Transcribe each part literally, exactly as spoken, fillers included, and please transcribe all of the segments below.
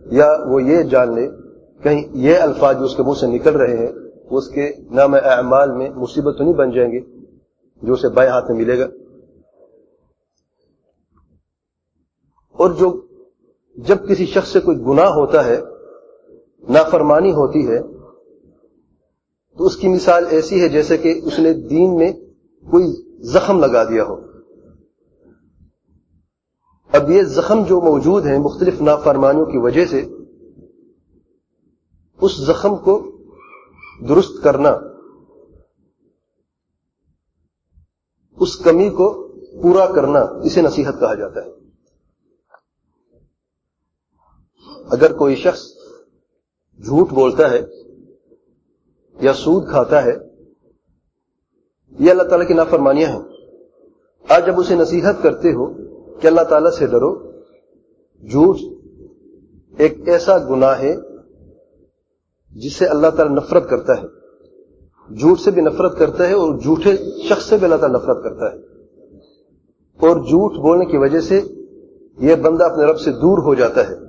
یا وہ یہ جان لے کہیں یہ الفاظ جو اس کے منہ سے نکل رہے ہیں وہ اس کے نام اعمال میں مصیبت تو نہیں بن جائیں گے جو اسے بائیں ہاتھ میں ملے گا. اور جو جب کسی شخص سے کوئی گناہ ہوتا ہے، نافرمانی ہوتی ہے، تو اس کی مثال ایسی ہے جیسے کہ اس نے دین میں کوئی زخم لگا دیا ہو. اب یہ زخم جو موجود ہیں مختلف نافرمانیوں کی وجہ سے، اس زخم کو درست کرنا، اس کمی کو پورا کرنا، اسے نصیحت کہا جاتا ہے. اگر کوئی شخص جھوٹ بولتا ہے یا سود کھاتا ہے، یہ اللہ تعالیٰ کی نافرمانیاں ہیں. آج جب اسے نصیحت کرتے ہو کہ اللہ تعالیٰ سے ڈرو، جھوٹ ایک ایسا گناہ ہے جس سے اللہ تعالیٰ نفرت کرتا ہے، جھوٹ سے بھی نفرت کرتا ہے اور جھوٹے شخص سے بھی اللہ تعالیٰ نفرت کرتا ہے. اور جھوٹ بولنے کی وجہ سے یہ بندہ اپنے رب سے دور ہو جاتا ہے.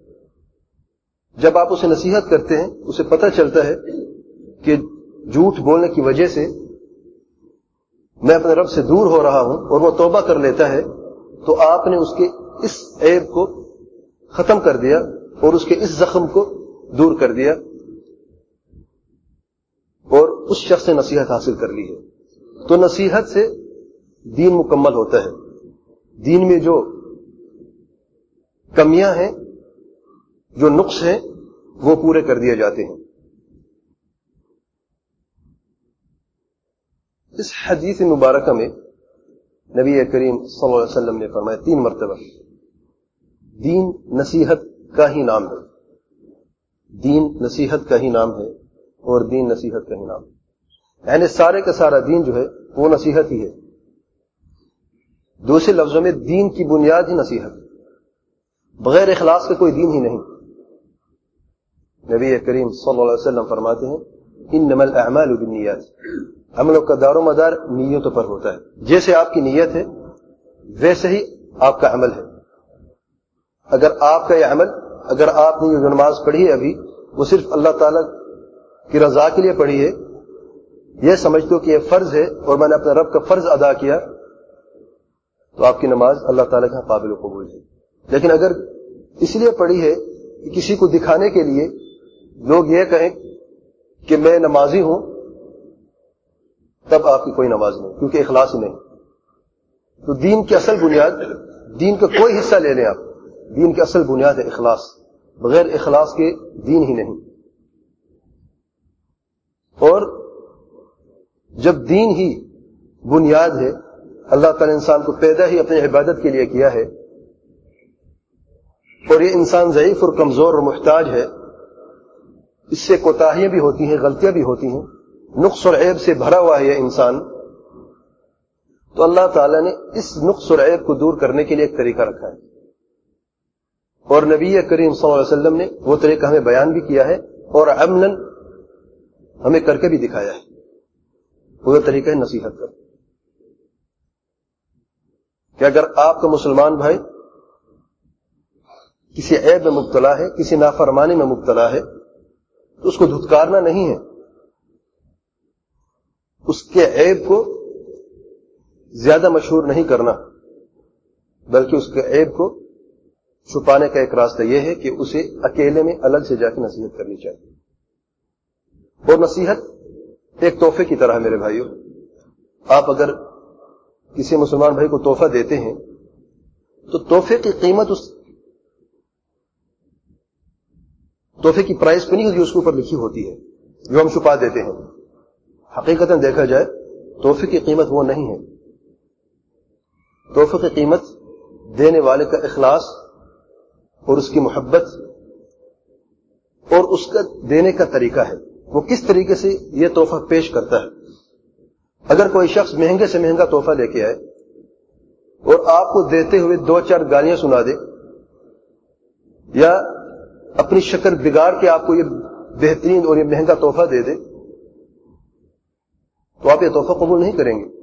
جب آپ اسے نصیحت کرتے ہیں اسے پتہ چلتا ہے کہ جھوٹ بولنے کی وجہ سے میں اپنے رب سے دور ہو رہا ہوں، اور وہ توبہ کر لیتا ہے، تو آپ نے اس کے اس عیب کو ختم کر دیا اور اس کے اس زخم کو دور کر دیا اور اس شخص سے نصیحت حاصل کر لی ہے. تو نصیحت سے دین مکمل ہوتا ہے. دین میں جو کمیاں ہیں، جو نقص ہیں، وہ پورے کر دیے جاتے ہیں. اس حدیث مبارکہ میں نبی کریم صلی اللہ علیہ وسلم نے فرمایا تین مرتبہ، دین نصیحت کا ہی نام ہے، دین نصیحت کا ہی نام ہے، اور دین نصیحت کا ہی نام ہے. یعنی سارے کا سارا دین جو ہے وہ نصیحت ہی ہے. دوسرے لفظوں میں دین کی بنیاد ہی نصیحت، بغیر اخلاص کا کوئی دین ہی نہیں. نبی کریم صلی اللہ علیہ وسلم فرماتے ہیں انما الاعمال بالنیات، عملوں کا دار و مدار نیتوں پر ہوتا ہے. جیسے آپ کی نیت ہے ویسے ہی آپ کا عمل ہے. اگر آپ کا یہ عمل، اگر آپ نے یہ جو نماز پڑھی ہے ابھی، وہ صرف اللہ تعالیٰ کی رضا کے لیے پڑھی ہے، یہ سمجھتے ہو کہ یہ فرض ہے اور میں نے اپنے رب کا فرض ادا کیا، تو آپ کی نماز اللہ تعالیٰ کے قابل و قبول ہے. لیکن اگر اس لیے پڑھی ہے کہ کسی کو دکھانے کے لیے لوگ یہ کہیں کہ میں نمازی ہوں، تب آپ کی کوئی نماز نہیں، کیونکہ اخلاص ہی نہیں. تو دین کی اصل بنیاد، دین کا کوئی حصہ لے لیں آپ، دین کی اصل بنیاد ہے اخلاص. بغیر اخلاص کے دین ہی نہیں. اور جب دین ہی بنیاد ہے، اللہ تعالی انسان کو پیدا ہی اپنی عبادت کے لیے کیا ہے، اور یہ انسان ضعیف اور کمزور اور محتاج ہے، اس سے کوتاہیاں بھی ہوتی ہیں، غلطیاں بھی ہوتی ہیں، نقص اور عیب سے بھرا ہوا ہے یہ انسان. تو اللہ تعالیٰ نے اس نقص اور عیب کو دور کرنے کے لیے ایک طریقہ رکھا ہے، اور نبی کریم صلی اللہ علیہ وسلم نے وہ طریقہ ہمیں بیان بھی کیا ہے اور عملاً ہمیں کر کے بھی دکھایا ہے. وہ طریقہ ہے نصیحت کا، کہ اگر آپ کا مسلمان بھائی کسی عیب میں مبتلا ہے، کسی نافرمانی میں مبتلا ہے، تو اس کو دھتکارنا نہیں ہے، اس کے عیب کو زیادہ مشہور نہیں کرنا، بلکہ اس کے عیب کو چھپانے کا ایک راستہ یہ ہے کہ اسے اکیلے میں الگ سے جا کے نصیحت کرنی چاہیے. اور نصیحت ایک تحفے کی طرح ہے میرے بھائیوں. آپ اگر کسی مسلمان بھائی کو تحفہ دیتے ہیں تو تحفے کی قیمت اس تحفے کی پرائز پہ نہیں ہوتی، اس کے اوپر لکھی ہوتی ہے جو ہم چھپا دیتے ہیں. حقیقتاً دیکھا جائے تحفے کی قیمت وہ نہیں ہے. تحفے کی قیمت دینے والے کا اخلاص اور اس کی محبت اور اس کا دینے کا طریقہ ہے، وہ کس طریقے سے یہ تحفہ پیش کرتا ہے. اگر کوئی شخص مہنگے سے مہنگا تحفہ لے کے آئے اور آپ کو دیتے ہوئے دو چار گالیاں سنا دے، یا اپنی شکل بگاڑ کے آپ کو یہ بہترین اور یہ مہنگا تحفہ دے دے، تو آپ یہ تحفہ قبول نہیں کریں گے.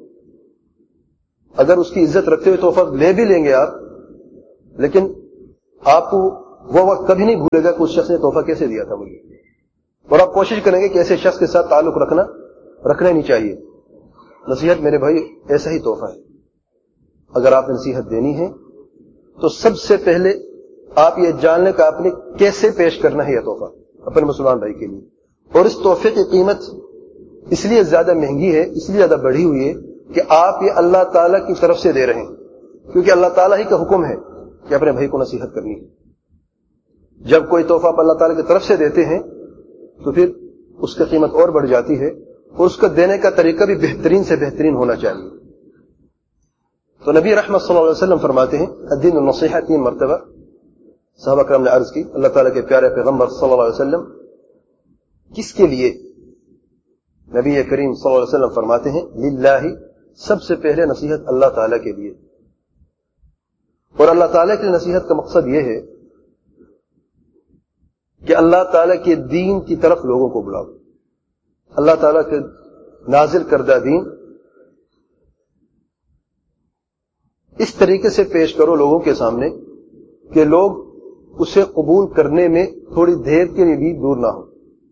اگر اس کی عزت رکھتے ہوئے تحفہ لے بھی لیں گے آپ، لیکن آپ کو वो वक्त कभी नहीं भूलेगा कि उस शख्स ने तोहफा कैसे दिया था मुझे, और आप कोशिश करेंगे कि ऐसे शख्स के साथ ताल्लुक रखना रखना नहीं चाहिए। नसीहत मेरे भाई ऐसा ही तोहफा है। अगर आपने नसीहत देनी है तो सबसे पहले आप ये जान लें कि आपने कैसे पेश करना है यह तोहफा अपने मुसलमान भाई के लिए। और इस तोहफे की कीमत इसलिए ज्यादा महंगी है, इसलिए ज्यादा बढ़ी हुई है कि आप ये अल्लाह ताला की तरफ से दे रहे हैं, क्योंकि अल्लाह ताला ही का हुक्म है कि अपने भाई को नसीहत करनी है। जब कोई तोहफा आप अल्लाह ताला की तरफ से देते हैं तो फिर उसकी कीमत और बढ़ जाती है, और उसका देने का तरीका भी बेहतरीन से बेहतरीन होना चाहिए। तो नबी रहमत सल्लल्लाहु अलैहि वसल्लम फरमाते हैं अद्दीन नसीहत, तीन मरतबा सहाबा करम ने अर्ज की अल्लाह ताला के प्यारे पैगंबर सल्लल्लाहु अलैहि वसल्लम किसके लिए? नबी करीम सल्लल्लाहु अलैहि वसल्लम फरमाते हैं लिल्लाही, सबसे पहले नसीहत अल्लाह ताला के लिए। और अल्लाह ताला की नसीहत का मकसद यह है कि अल्लाह ताला के दीन की तरफ लोगों को बुलाओ। अल्लाह ताला के नाजिल करदा दीन इस तरीके से पेश करो लोगों के सामने कि लोग उसे कबूल करने में थोड़ी देर के लिए भी दूर ना हो।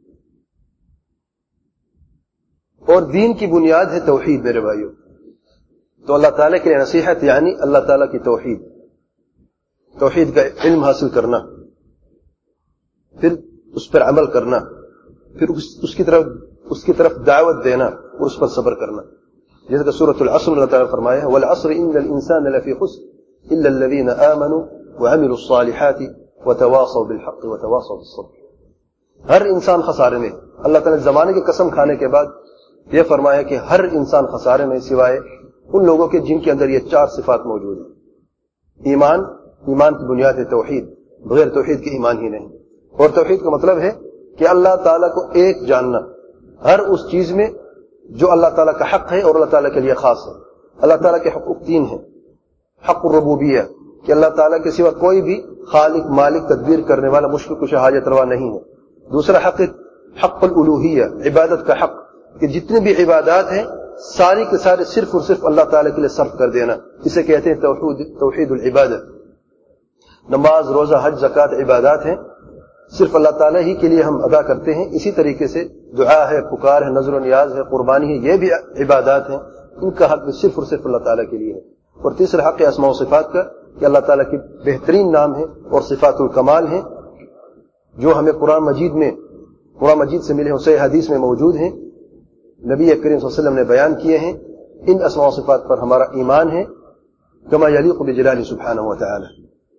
और दीन की बुनियाद है तौहीद मेरे भाइयों। तो अल्लाह ताला की नसीहत यानी अल्लाह ताला की तौहीद, तौहीद का इल्म हासिल करना, फिर उस पर अमल करना, फिर उस, उसकी तरफ उसकी तरफ दावत देना और उस पर सब्र करना। जैसे कि सूरतुल अस्र अल्लाह ताला फरमाया है वल अस्र इन्नल इंसान लफी खुस्र इल्ला अल्लज़ीना आमनू व अमिलुस सालिहाति व तवासौ बिल हक़ व तवासौ बिस सब्र। हर इंसान खसारे में। अल्लाह ताला ने ज़माने की कसम खाने के बाद यह फरमाया कि हर इंसान खसारे में सिवाय उन लोगों के जिनके अंदर ये चार सिफात मौजूद है। ईमान, ईमान की बुनियाद है तौहीद, बगैर तौहीद के ईमान ही नहीं। और तौहीद का मतलब है कि अल्लाह ताला को एक जानना हर उस चीज में जो अल्लाह ताला का हक है और अल्लाह ताला के लिए खास है। अल्लाह ताला के हक़ तीन है। हक़ रुबूबिय्या कि अल्लाह ताला के सिवा कोई भी खालिक, मालिक, तदबीर करने वाला, मुश्किल कुशा, हाजत रवा नहीं है। दूसरा हक़ हक़्क़ुल उलूहिय्या, इबादत का हक़ कि जितने भी इबादत हैं सारी के सारे सिर्फ और सिर्फ अल्लाह ताला के लिए सर्फ कर देना, इसे कहते हैं तौहीदुल इबादत। नमाज, रोजा, हज, ज़कात इबादत हैं, सिर्फ अल्लाह ताला ही के लिए हम अदा करते हैं। इसी तरीके से दुआ है, पुकार है, नजर नियाज है, कुर्बानी है, ये भी इबादत हैं। इनका हक भी सिर्फ और सिर्फ अल्लाह ताला के लिए है। और तीसरा हक है अस्मा व सिफात का कि अल्लाह ताला की बेहतरीन नाम है और सिफातुल कमाल है जो हमें कुरान मजीद में कुरान मजीद से मिले, सही हदीस में मौजूद हैं, नबी करीम सल्लल्लाहु अलैहि वसल्लम ने बयान किए हैं। इन अस्मा व सिफात पर हमारा ईमान है कमा यलीक़ु बिजलाली सुब्हानहु व तआला।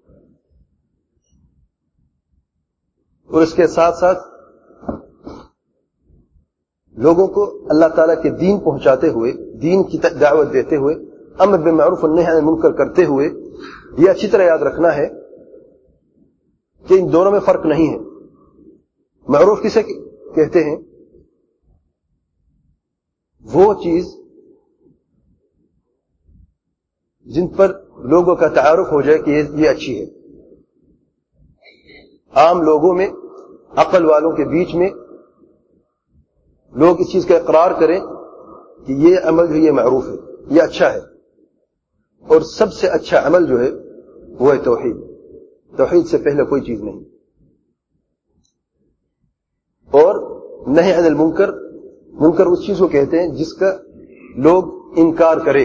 और इसके साथ साथ लोगों को अल्लाह ताला के दीन पहुंचाते हुए, दीन की दावत देते हुए, अम्र बिल मारूफ व नही अनिल मुनकर करते हुए यह अच्छी तरह याद रखना है कि इन दोनों में फर्क नहीं है। मारूफ किसे कहते हैं? वो चीज जिन पर लोगों का तारुफ हो जाए कि ये, ये अच्छी है। आम लोगों में, अक्ल वालों के बीच में लोग इस चीज का इकरार करें कि ये अमल जो ये मारूफ है, ये अच्छा है। और सबसे अच्छा अमल जो है वो है तौहीद। तौहीद से पहले कोई चीज नहीं। और नही अनिल मुनकर, मुनकर उस चीज को कहते हैं जिसका लोग इनकार करें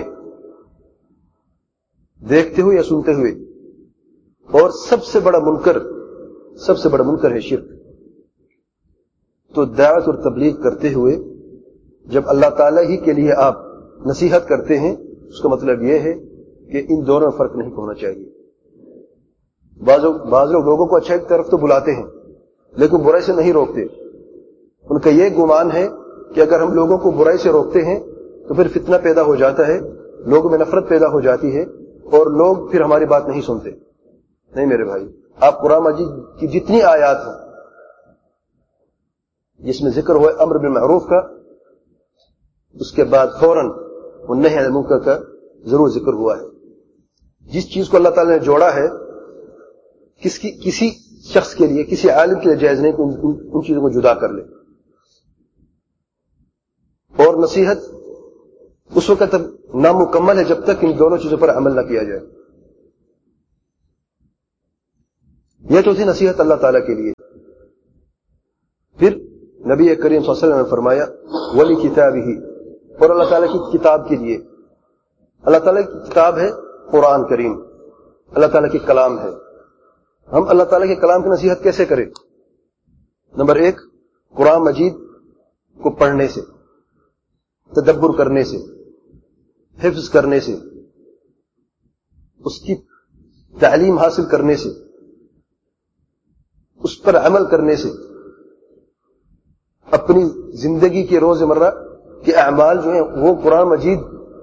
देखते हुए या सुनते हुए। और सबसे बड़ा मुनकर सबसे बड़ा मुनकर है शिर्क। तो दावत और तबलीग करते हुए जब अल्लाह ताला ही के लिए आप नसीहत करते हैं, उसका मतलब यह है कि इन दोनों में फर्क नहीं होना चाहिए। बाज़ लोग लोगों को अच्छाई की तरफ तो बुलाते हैं लेकिन बुराई से नहीं रोकते। उनका यह गुमान है कि अगर हम लोगों को बुराई से रोकते हैं तो फिर फितना पैदा हो जाता है, लोगों में नफरत पैदा हो जाती है और लोग फिर हमारी बात नहीं सुनते। नहीं मेरे भाई, आप कुरान मजीद की जितनी आयात हैं जिसमें जिक्र हुआ अम्र बिल मारूफ का, उसके बाद फौरन वो नही अनिल मुनकर का जरूर जिक्र हुआ है। जिस चीज को अल्लाह ताला ने जोड़ा है किसकी किसी शख्स के लिए, किसी आलिम के लिए जायज नहीं कि उन, उन, उन चीजों को जुदा कर ले। और नसीहत उस वक्त तक नामुकम्मल है जब तक इन दोनों चीजों पर अमल न किया जाए। یہ تو تھی نصیحت اللہ تعالیٰ کے لیے. پھر نبی کریم صلی اللہ علیہ وسلم نے فرمایا ولی کتابہ، اور اللہ تعالیٰ کی کتاب کے لیے. اللہ تعالیٰ کی کتاب ہے قرآن کریم، اللہ تعالیٰ کی کلام ہے. ہم اللہ تعالیٰ کے کلام کی نصیحت کیسے کریں؟ نمبر ایک، قرآن مجید کو پڑھنے سے، تدبر کرنے سے، حفظ کرنے سے، اس کی تعلیم حاصل کرنے سے، اس پر عمل کرنے سے، اپنی زندگی کے روز مرہ کے اعمال جو ہیں وہ قرآن مجید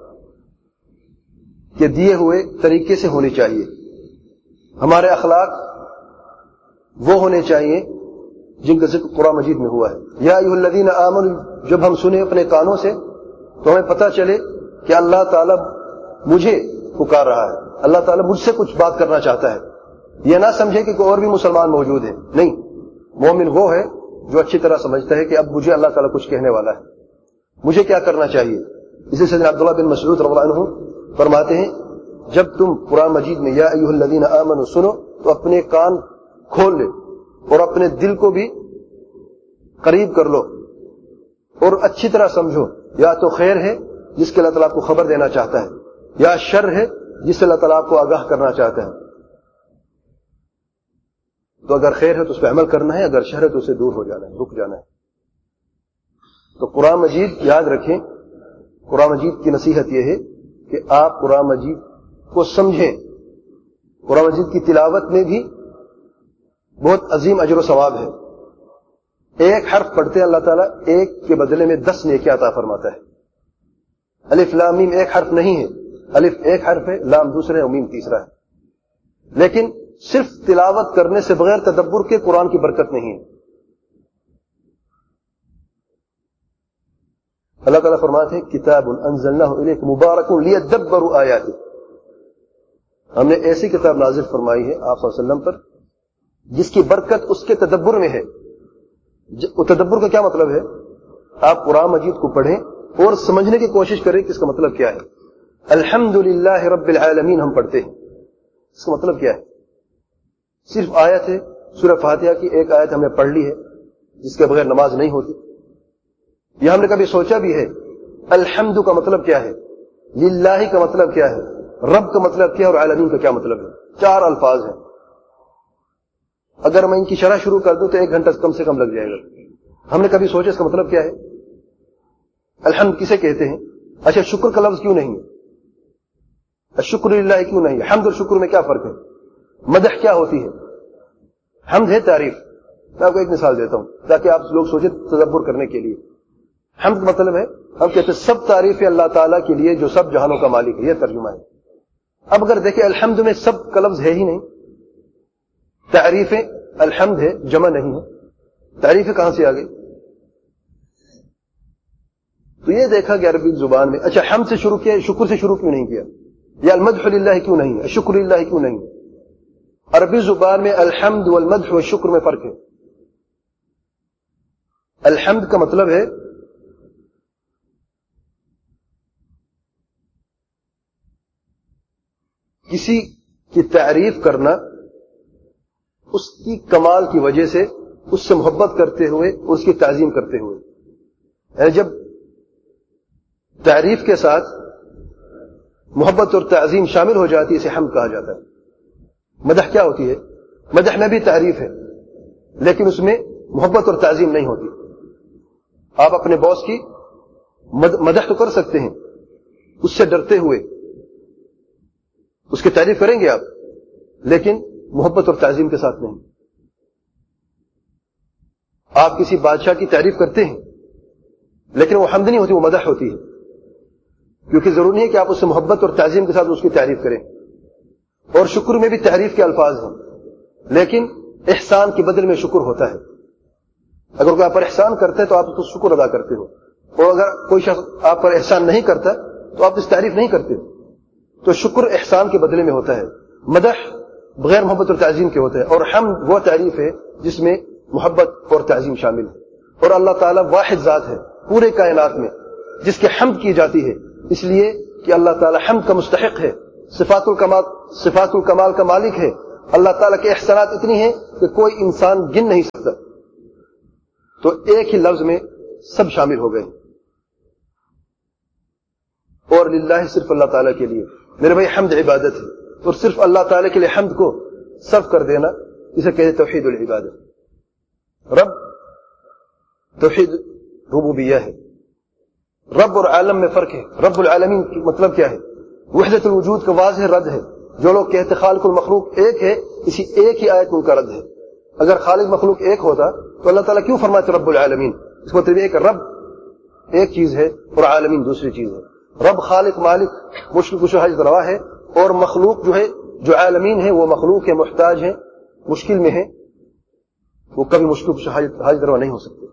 کے دیے ہوئے طریقے سے ہونے چاہیے. ہمارے اخلاق وہ ہونے چاہیے جن کا ذکر قرآن مجید میں ہوا ہے. یا ایھا الذین آمنوا جب ہم سنیں اپنے کانوں سے تو ہمیں پتہ چلے کہ اللہ تعالیٰ مجھے پکار رہا ہے، اللہ تعالیٰ مجھ سے کچھ بات کرنا چاہتا ہے. یہ نہ سمجھے کہ کوئی اور بھی مسلمان موجود ہے، نہیں. مومن وہ ہے جو اچھی طرح سمجھتا ہے کہ اب مجھے اللہ تعالیٰ کچھ کہنے والا ہے، مجھے کیا کرنا چاہیے. اسی سے عبداللہ بن مسعود رضی اللہ عنہ فرماتے ہیں جب تم قرآن مجید میں یا ایھا الذین آمنوا سنو تو اپنے کان کھول لے اور اپنے دل کو بھی قریب کر لو اور اچھی طرح سمجھو. یا تو خیر ہے جس کے اللہ تعالیٰ آپ کو خبر دینا چاہتا ہے، یا شر ہے جس سے اللہ تعالیٰ آپ کو آگاہ کرنا چاہتا ہے. تو اگر خیر ہے تو اس پہ عمل کرنا ہے، اگر شر ہے تو اسے دور ہو جانا ہے، رک جانا ہے. تو قرآن مجید یاد رکھیں، قرآن مجید کی نصیحت یہ ہے کہ آپ قرآن مجید کو سمجھیں. قرآن مجید کی تلاوت میں بھی بہت عظیم اجر و ثواب ہے. ایک حرف پڑھتے ہیں اللہ تعالیٰ ایک کے بدلے میں دس نیکیاں عطا فرماتا ہے. الف لام میم ایک حرف نہیں ہے، الف ایک حرف ہے، لام دوسرا ہے اور میم تیسرا ہے. لیکن صرف تلاوت کرنے سے بغیر تدبر کے قرآن کی برکت نہیں ہے. اللہ تعالیٰ فرماتے ہیں کتاب انزلناہ الیک مبارک لیدبروا آیاتہ. ہم نے ایسی کتاب نازل فرمائی ہے آپ صلی اللہ علیہ وسلم پر جس کی برکت اس کے تدبر میں ہے. تدبر کا کیا مطلب ہے؟ آپ قرآن مجید کو پڑھیں اور سمجھنے کی کوشش کریں کہ اس کا مطلب کیا ہے. الحمدللہ رب العالمین ہم پڑھتے ہیں، اس کا مطلب کیا ہے؟ صرف آیت ہے سورہ فاتحہ کی، ایک آیت ہم نے پڑھ لی ہے جس کے بغیر نماز نہیں ہوتی. یہ ہم نے کبھی سوچا بھی ہے الحمد کا مطلب کیا ہے، للہ کا مطلب کیا ہے، رب کا مطلب کیا ہے اور عالمین کا کیا مطلب ہے؟ چار الفاظ ہیں. اگر میں ان کی شرح شروع کر دوں تو ایک گھنٹہ کم سے کم لگ جائے گا. ہم نے کبھی سوچا اس کا مطلب کیا ہے؟ الحمد کسے کہتے ہیں؟ اچھا شکر کا لفظ کیوں نہیں ہے؟ شکر للہ کیوں نہیں ہے؟ حمد اور شکر میں کیا فرق ہے؟ مدح کیا ہوتی ہے؟ حمد ہے تعریف. میں آپ کو ایک مثال دیتا ہوں تاکہ آپ لوگ سوچیں تدبر کرنے کے لیے. حمد کا مطلب ہے ہم کہتے ہیں سب تعریف اللہ تعالیٰ کے لیے جو سب جہانوں کا مالک ہے، یہ ترجمہ ہے. اب اگر دیکھیں الحمد میں سب کا لفظ ہے ہی نہیں، تعریف الحمد ہے جمع نہیں ہے، تعریف کہاں سے آ گئی؟ تو یہ دیکھا کہ عربی زبان میں اچھا حمد سے شروع کیا، شکر سے شروع کیوں نہیں کیا؟ یا المدح للہ کیوں نہیں ہے، شکر للہ کیوں نہیں ہے؟ عربی زبان میں الحمد والمدح والشکر میں فرق ہے. الحمد کا مطلب ہے کسی کی تعریف کرنا اس کی کمال کی وجہ سے، اس سے محبت کرتے ہوئے اور اس کی تعظیم کرتے ہوئے. یعنی جب تعریف کے ساتھ محبت اور تعظیم شامل ہو جاتی ہے اسے حمد کہا جاتا ہے. مدح کیا ہوتی ہے؟ مدح میں بھی تعریف ہے لیکن اس میں محبت اور تعظیم نہیں ہوتی. آپ اپنے باس کی مدح تو کر سکتے ہیں اس سے ڈرتے ہوئے، اس کی تعریف کریں گے آپ، لیکن محبت اور تعظیم کے ساتھ نہیں. آپ کسی بادشاہ کی تعریف کرتے ہیں لیکن وہ حمد نہیں ہوتی، وہ مدح ہوتی ہے. کیونکہ ضروری نہیں ہے کہ آپ اس سے محبت اور تعظیم کے ساتھ اس کی تعریف کریں. اور شکر میں بھی تعریف کے الفاظ ہیں لیکن احسان کے بدل میں شکر ہوتا ہے. اگر کوئی آپ پر احسان کرتا ہے تو آپ اس کو شکر ادا کرتے ہو، اور اگر کوئی شخص آپ پر احسان نہیں کرتا تو آپ اس تعریف نہیں کرتے. تو شکر احسان کے بدلے میں ہوتا ہے، مدح بغیر محبت اور تعظیم کے ہوتا ہے، اور حمد وہ تعریف ہے جس میں محبت اور تعظیم شامل ہے. اور اللہ تعالیٰ واحد ذات ہے پورے کائنات میں جس کی حمد کی جاتی ہے، اس لیے کہ اللہ تعالیٰ حمد کا مستحق ہے، صفات الکمال صفات الکمال کا مالک ہے، اللہ ताला के एहसानात इतनी हैं कि कोई इंसान गिन नहीं सकता। तो एक ही लफ्ज में सब शामिल हो गए। और लिल्लाह सिर्फ अल्लाह ताला के लिए मेरे भाई हम्द इबादत है, और सिर्फ अल्लाह ताला के लिए हम्द को सर्व कर देना, इसे कहते तौहीदुल इबादत। रब तौहीद रुबूबिय्या है। रब और आलम में फर्क है। रब्बुल आलमीन का मतलब क्या है? वहदतुल वजूद का वाज़ेह रद्द है। जो लोग कहते खालिकुल मखलूक एक है, इसी एक ही आयत में उनका रद्द है। अगर खालिक मखलूक एक होता तो अल्लाह ताला क्यों फरमाते रब्बुल आलमीन? इसका मतलब एक रब एक चीज है और आलमीन दूसरी चीज है। रब खालिक मालिक मुश्किल कुशा हाजिर रवा है, और मखलूक जो है जो आलमीन है वो मखलूक है, मुहताज है, मुश्किल में है, वो कभी मुश्किल कुशा हाजिर रवा नहीं हो सकते।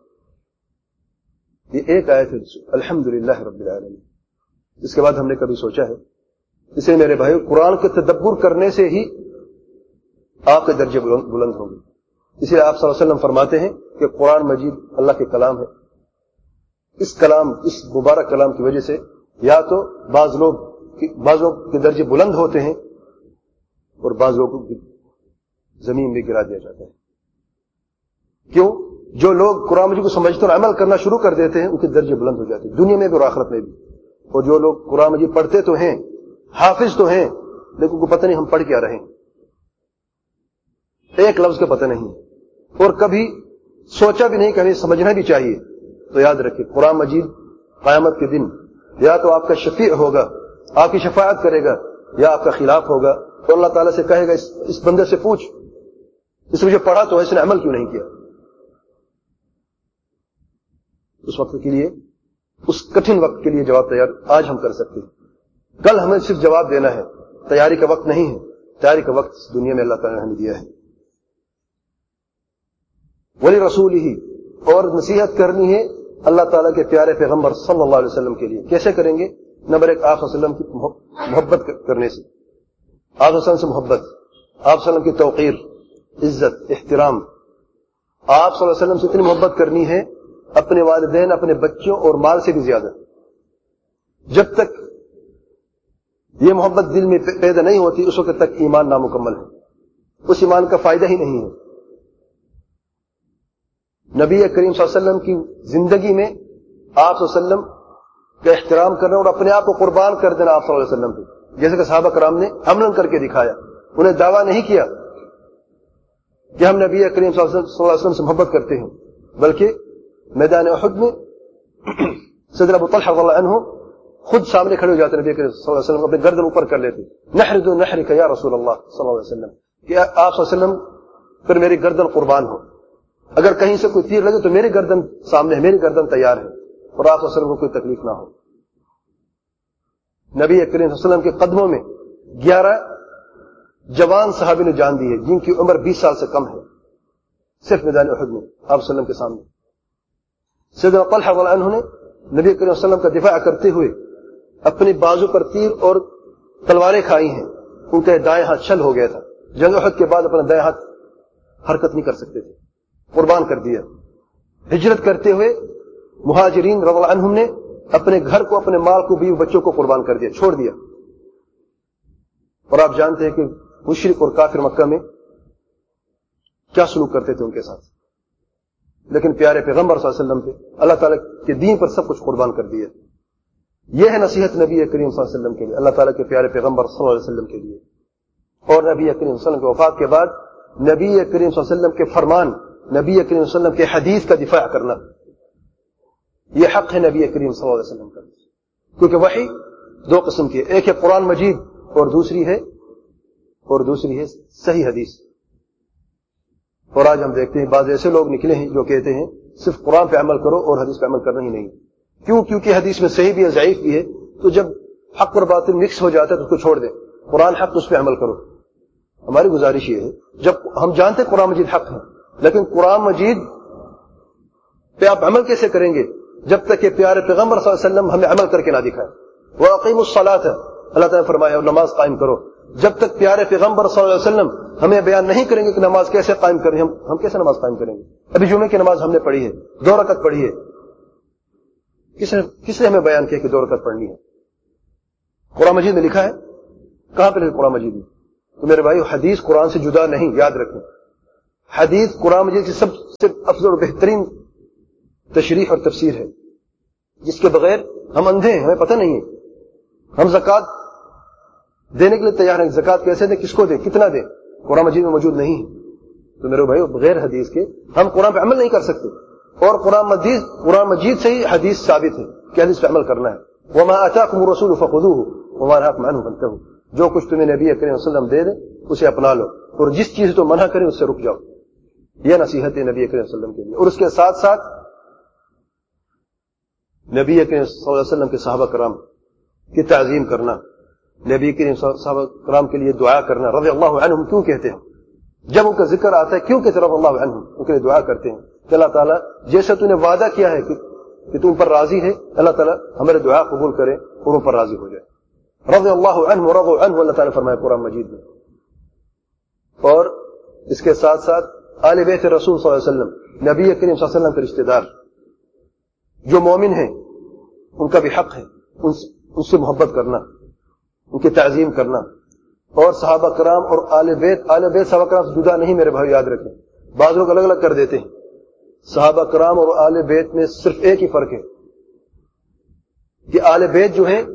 ये एक आयत है अल्हम्दुलिल्लाह रब्बिल आलमीन। इसके बाद हमने कभी सोचा है, इसे मेरे भाई कुरान के तदब्बुर करने से ही आपके दर्जे बुलंद होंगे। इसलिए आप सल्लल्लाहु अलैहि वसल्लम फरमाते हैं कि कुरान मजीद अल्लाह के कलाम है। इस कलाम इस मुबारक कलाम की वजह से या तो बाज लोग बाज लोग के दर्जे बुलंद होते हैं और बाज लोगों को जमीन में गिरा दिया जाता है। क्यों? जो लोग कुरान मजीद को समझते और अमल करना शुरू कर देते हैं उनके दर्जे बुलंद हो जाते हैं, दुनिया में भी और आखिरत में भी। और जो लोग कुरान मजीद पढ़ते तो हैं, हाफिज तो हैं, लेकिन उनको पता नहीं हम पढ़ क्या रहे हैं, एक लफ्ज का पता नहीं, और कभी सोचा भी नहीं कि हमें समझना भी चाहिए। तो याद रखिए कुरान मजीद क़यामत के दिन या तो आपका शफीअ होगा, आपकी शफाअत करेगा, या आपका खिलाफ होगा। तो अल्लाह ताला से कहेगा इस, इस बंदे से पूछ, इसने मुझे पढ़ा तो इसने अमल क्यों नहीं किया। उस वक्त के लिए, उस कठिन वक्त के लिए जवाब तैयार आज हम कर सकते हैं। कल हमें सिर्फ जवाब देना है, तैयारी का वक्त नहीं है। तैयारी का वक्त इस दुनिया में अल्लाह ताला ने हमें दिया है। वली रसूल ही, और नसीहत करनी है अल्लाह ताला के प्यारे पैगंबर सल्लल्लाहु अलैहि वसल्लम के लिए। कैसे करेंगे? नंबर एक, आप सल्लल्लाहु अलैहि वसल्लम की मोहब्बत करने से, आप सल्लल्लाहु अलैहि वसल्लम से मोहब्बत, आप सल्लल्लाहु अलैहि वसल्लम की तौकीर, इज्जत, एहतराम। आप सल्लल्लाहु अलैहि वसल्लम से इतनी मोहब्बत करनी है अपने वालिदैन, अपने बच्चों और माल से भी ज्यादा। जब तक ये मोहब्बत दिल में पैदा नहीं होती उस वक्त तक ईमान नामुकम्मल है, उस ईमान का फायदा ही नहीं है। नबी करीम सल्लल्लाहु अलैहि वसल्लम की जिंदगी में आप सल्लल्लाहु अलैहि वसल्लम का एहतराम करना और अपने आप को कुर्बान कर देना आप सल्लल्लाहु अलैहि वसल्लम पे, जैसे कि सहाबा कराम ने अमलन करके दिखाया। उन्हें दावा नहीं किया कि हम नबी करीम सल्लल्लाहु अलैहि वसल्लम से मोहब्बत करते हैं, बल्कि मैदान उहद में सदर अबू तलहा रज़ियल्लाहु अन्हु खुद सामने खड़े हो जाते, नबी करीम सल्लल्लाहु अलैहि वसल्लम अपने गर्दन ऊपर कर लेते, नहरिदु नहरिका या रसूल अल्लाह सल्लल्लाहु अलैहि वसल्लम, कि आप सल्लल्लाहु अलैहि वसल्लम पर मेरी गर्दन कुर्बान हो, अगर कहीं से कोई तीर लगे तो मेरी गर्दन सामने है, मेरी गर्दन तैयार है, और आप सल्लल्लाहु अलैहि वसल्लम को कोई तकलीफ ना हो। नबी करीम सल्लल्लाहु अलैहि वसल्लम के कदमों में ग्यारह जवान सहाबी ने जान दी है जिनकी उम्र बीस साल से कम है, सिर्फ मैदान उहद में आप सल्लम के सामने। सैयदना तलहा रज़ियल्लाहु अन्हु ने नबी करीम सल्लम का दिफा करते हुए अपनी बाजू पर तीर और तलवारें खाई हैं, उनका दाएं हाथ छल हो गया था। जंग उहद के बाद अपना दाएं हाथ हरकत नहीं कर सकते थे, कुर्बान कर दिया। हिजरत करते हुए मुहाजिरीन रज़ियल्लाहु अन्हुम ने अपने घर को, अपने माल को, बीवी बच्चों को कुर्बान कर दिया, छोड़ दिया। और आप जानते हैं कि मुशरिक और काफिर मक्का में क्या सलूक करते थे उनके साथ, लेकिन प्यारे पैगंबर सल्लल्लाहु अलैहि वसल्लम पे, अल्लाह ताला के दीन पर सब कुछ कुर्बान कर दिया। यह है नसीहत नबी करीम सल्लल्लाहु अलैहि वसल्लम के लिए, अल्लाह ताला के प्यारे पैगंबर सल्लल्लाहु अलैहि वसल्लम के लिए। और नबी करीम सल्लल्लाहु अलैहि वसल्लम के वफात के बाद नबी करीम सल्लल्लाहु अलैहि वसल्लम के फरमान, नबी करीम सल्लल्लाहु अलैहि वसल्लम के हदीस का दिफा करना, यह हक है नबी करीम सल्लल्लाहु अलैहि वसल्लम का। क्योंकि वही दो किस्म की है, एक है कुरान मजीद और दूसरी है और दूसरी है सही हदीस। और आज हम देखते हैं बाज ऐसे लोग निकले हैं जो कहते हैं सिर्फ कुरान पे अमल करो और हदीस पे अमल करना ही नहीं। क्यों? क्योंकि हदीस में सही भी है, ज़ईफ भी है, तो जब हक और बातिल मिक्स हो जाता है तो उसको छोड़ दे, कुरान हक तो उस पे अमल करो। हमारी गुजारिश ये है, जब हम जानते हैं कुरान मजीद हक है, लेकिन कुरान मजीद पे आप अमल कैसे करेंगे जब तक कि प्यारे पैगंबर सल्लल्लाहु अलैहि वसल्लम हमें अमल करके ना दिखाए। व अक़ीमुस सलात, अल्लाह ताला ने फरमाया नमाज कायम करो। जब तक प्यारे पैगंबर सल्लल्लाहु अलैहि वसल्लम हमें बयान नहीं करेंगे कि नमाज कैसे कायम करें, हम हम कैसे नमाज कायम करेंगे? अभी जुमे की नमाज हमने पढ़ी है, दो रकत पढ़ी है, किसने किसने हमें बयान किया कि दो रकत पढ़नी है? कुरान मजीद में लिखा है? कहां पर लिखा कुरान मजीद में? تو میرے بھائی حدیث قرآن سے جدا نہیں، یاد رکھیں. حدیث قرآن مجید کی سب سے افضل اور بہترین تشریح اور تفسیر ہے، جس کے بغیر ہم اندھے ہیں، ہمیں پتہ نہیں ہے. ہم زکوٰۃ دینے کے لیے تیار ہیں، زکوٰۃ کیسے دیں، کس کو دیں، کتنا دیں، قرآن مجید میں موجود نہیں ہے. تو میرے بھائی بغیر حدیث کے ہم قرآن پہ عمل نہیں کر سکتے. اور قرآن مجید قرآن مجید سے ہی حدیث ثابت ہے کہ حدیث پہ عمل کرنا ہے. وما آتاکم الرسول فخذوه وما نهاکم عنه فانتهوا. جو کچھ تمہیں نبی کریم صلی اللہ علیہ وسلم دے دے اسے اپنا لو، اور جس چیز تو منع کریں اس سے رک جاؤ. یہ نصیحت ہے نبی کریم صلی اللہ علیہ وسلم کے لیے. اور اس کے ساتھ ساتھ نبی کریم صلی اللہ علیہ وسلم کے صحابہ کرام کی تعظیم کرنا، نبی کریم صحابہ کرام کے لیے دعا کرنا. رضی اللہ عنہم کیوں کہتے ہیں؟ جب ان کا ذکر آتا ہے کیوں کہتے ہیں رضی اللہ عنہم؟ ان کے لیے دعا کرتے ہیں کہ اللہ تعالیٰ جیسے تو نے وعدہ کیا ہے کہ کہ تم پر راضی ہے، اللہ تعالیٰ ہمارے دعا قبول کرے اور ان پر راضی ہو جائے. رضی اللہ عنہ ورضوا عنہ، اللہ تعالیٰ فرمایا قرآن مجید میں. اور اس کے ساتھ ساتھ آل بیت رسول صلی اللہ علیہ وسلم، نبی کریم صلی اللہ علیہ وسلم کے رشتہ دار جو مومن ہیں ان کا بھی حق ہے ان سے محبت کرنا، ان کی تعظیم کرنا. اور صحابہ کرام اور آل بیت آل بیت صحابہ کرام سے جدا نہیں میرے بھائی، یاد رکھیں. بعض لوگ الگ الگ کر دیتے ہیں. صحابہ کرام اور آل بیت میں صرف ایک ہی فرق ہے کہ آل بیت جو ہیں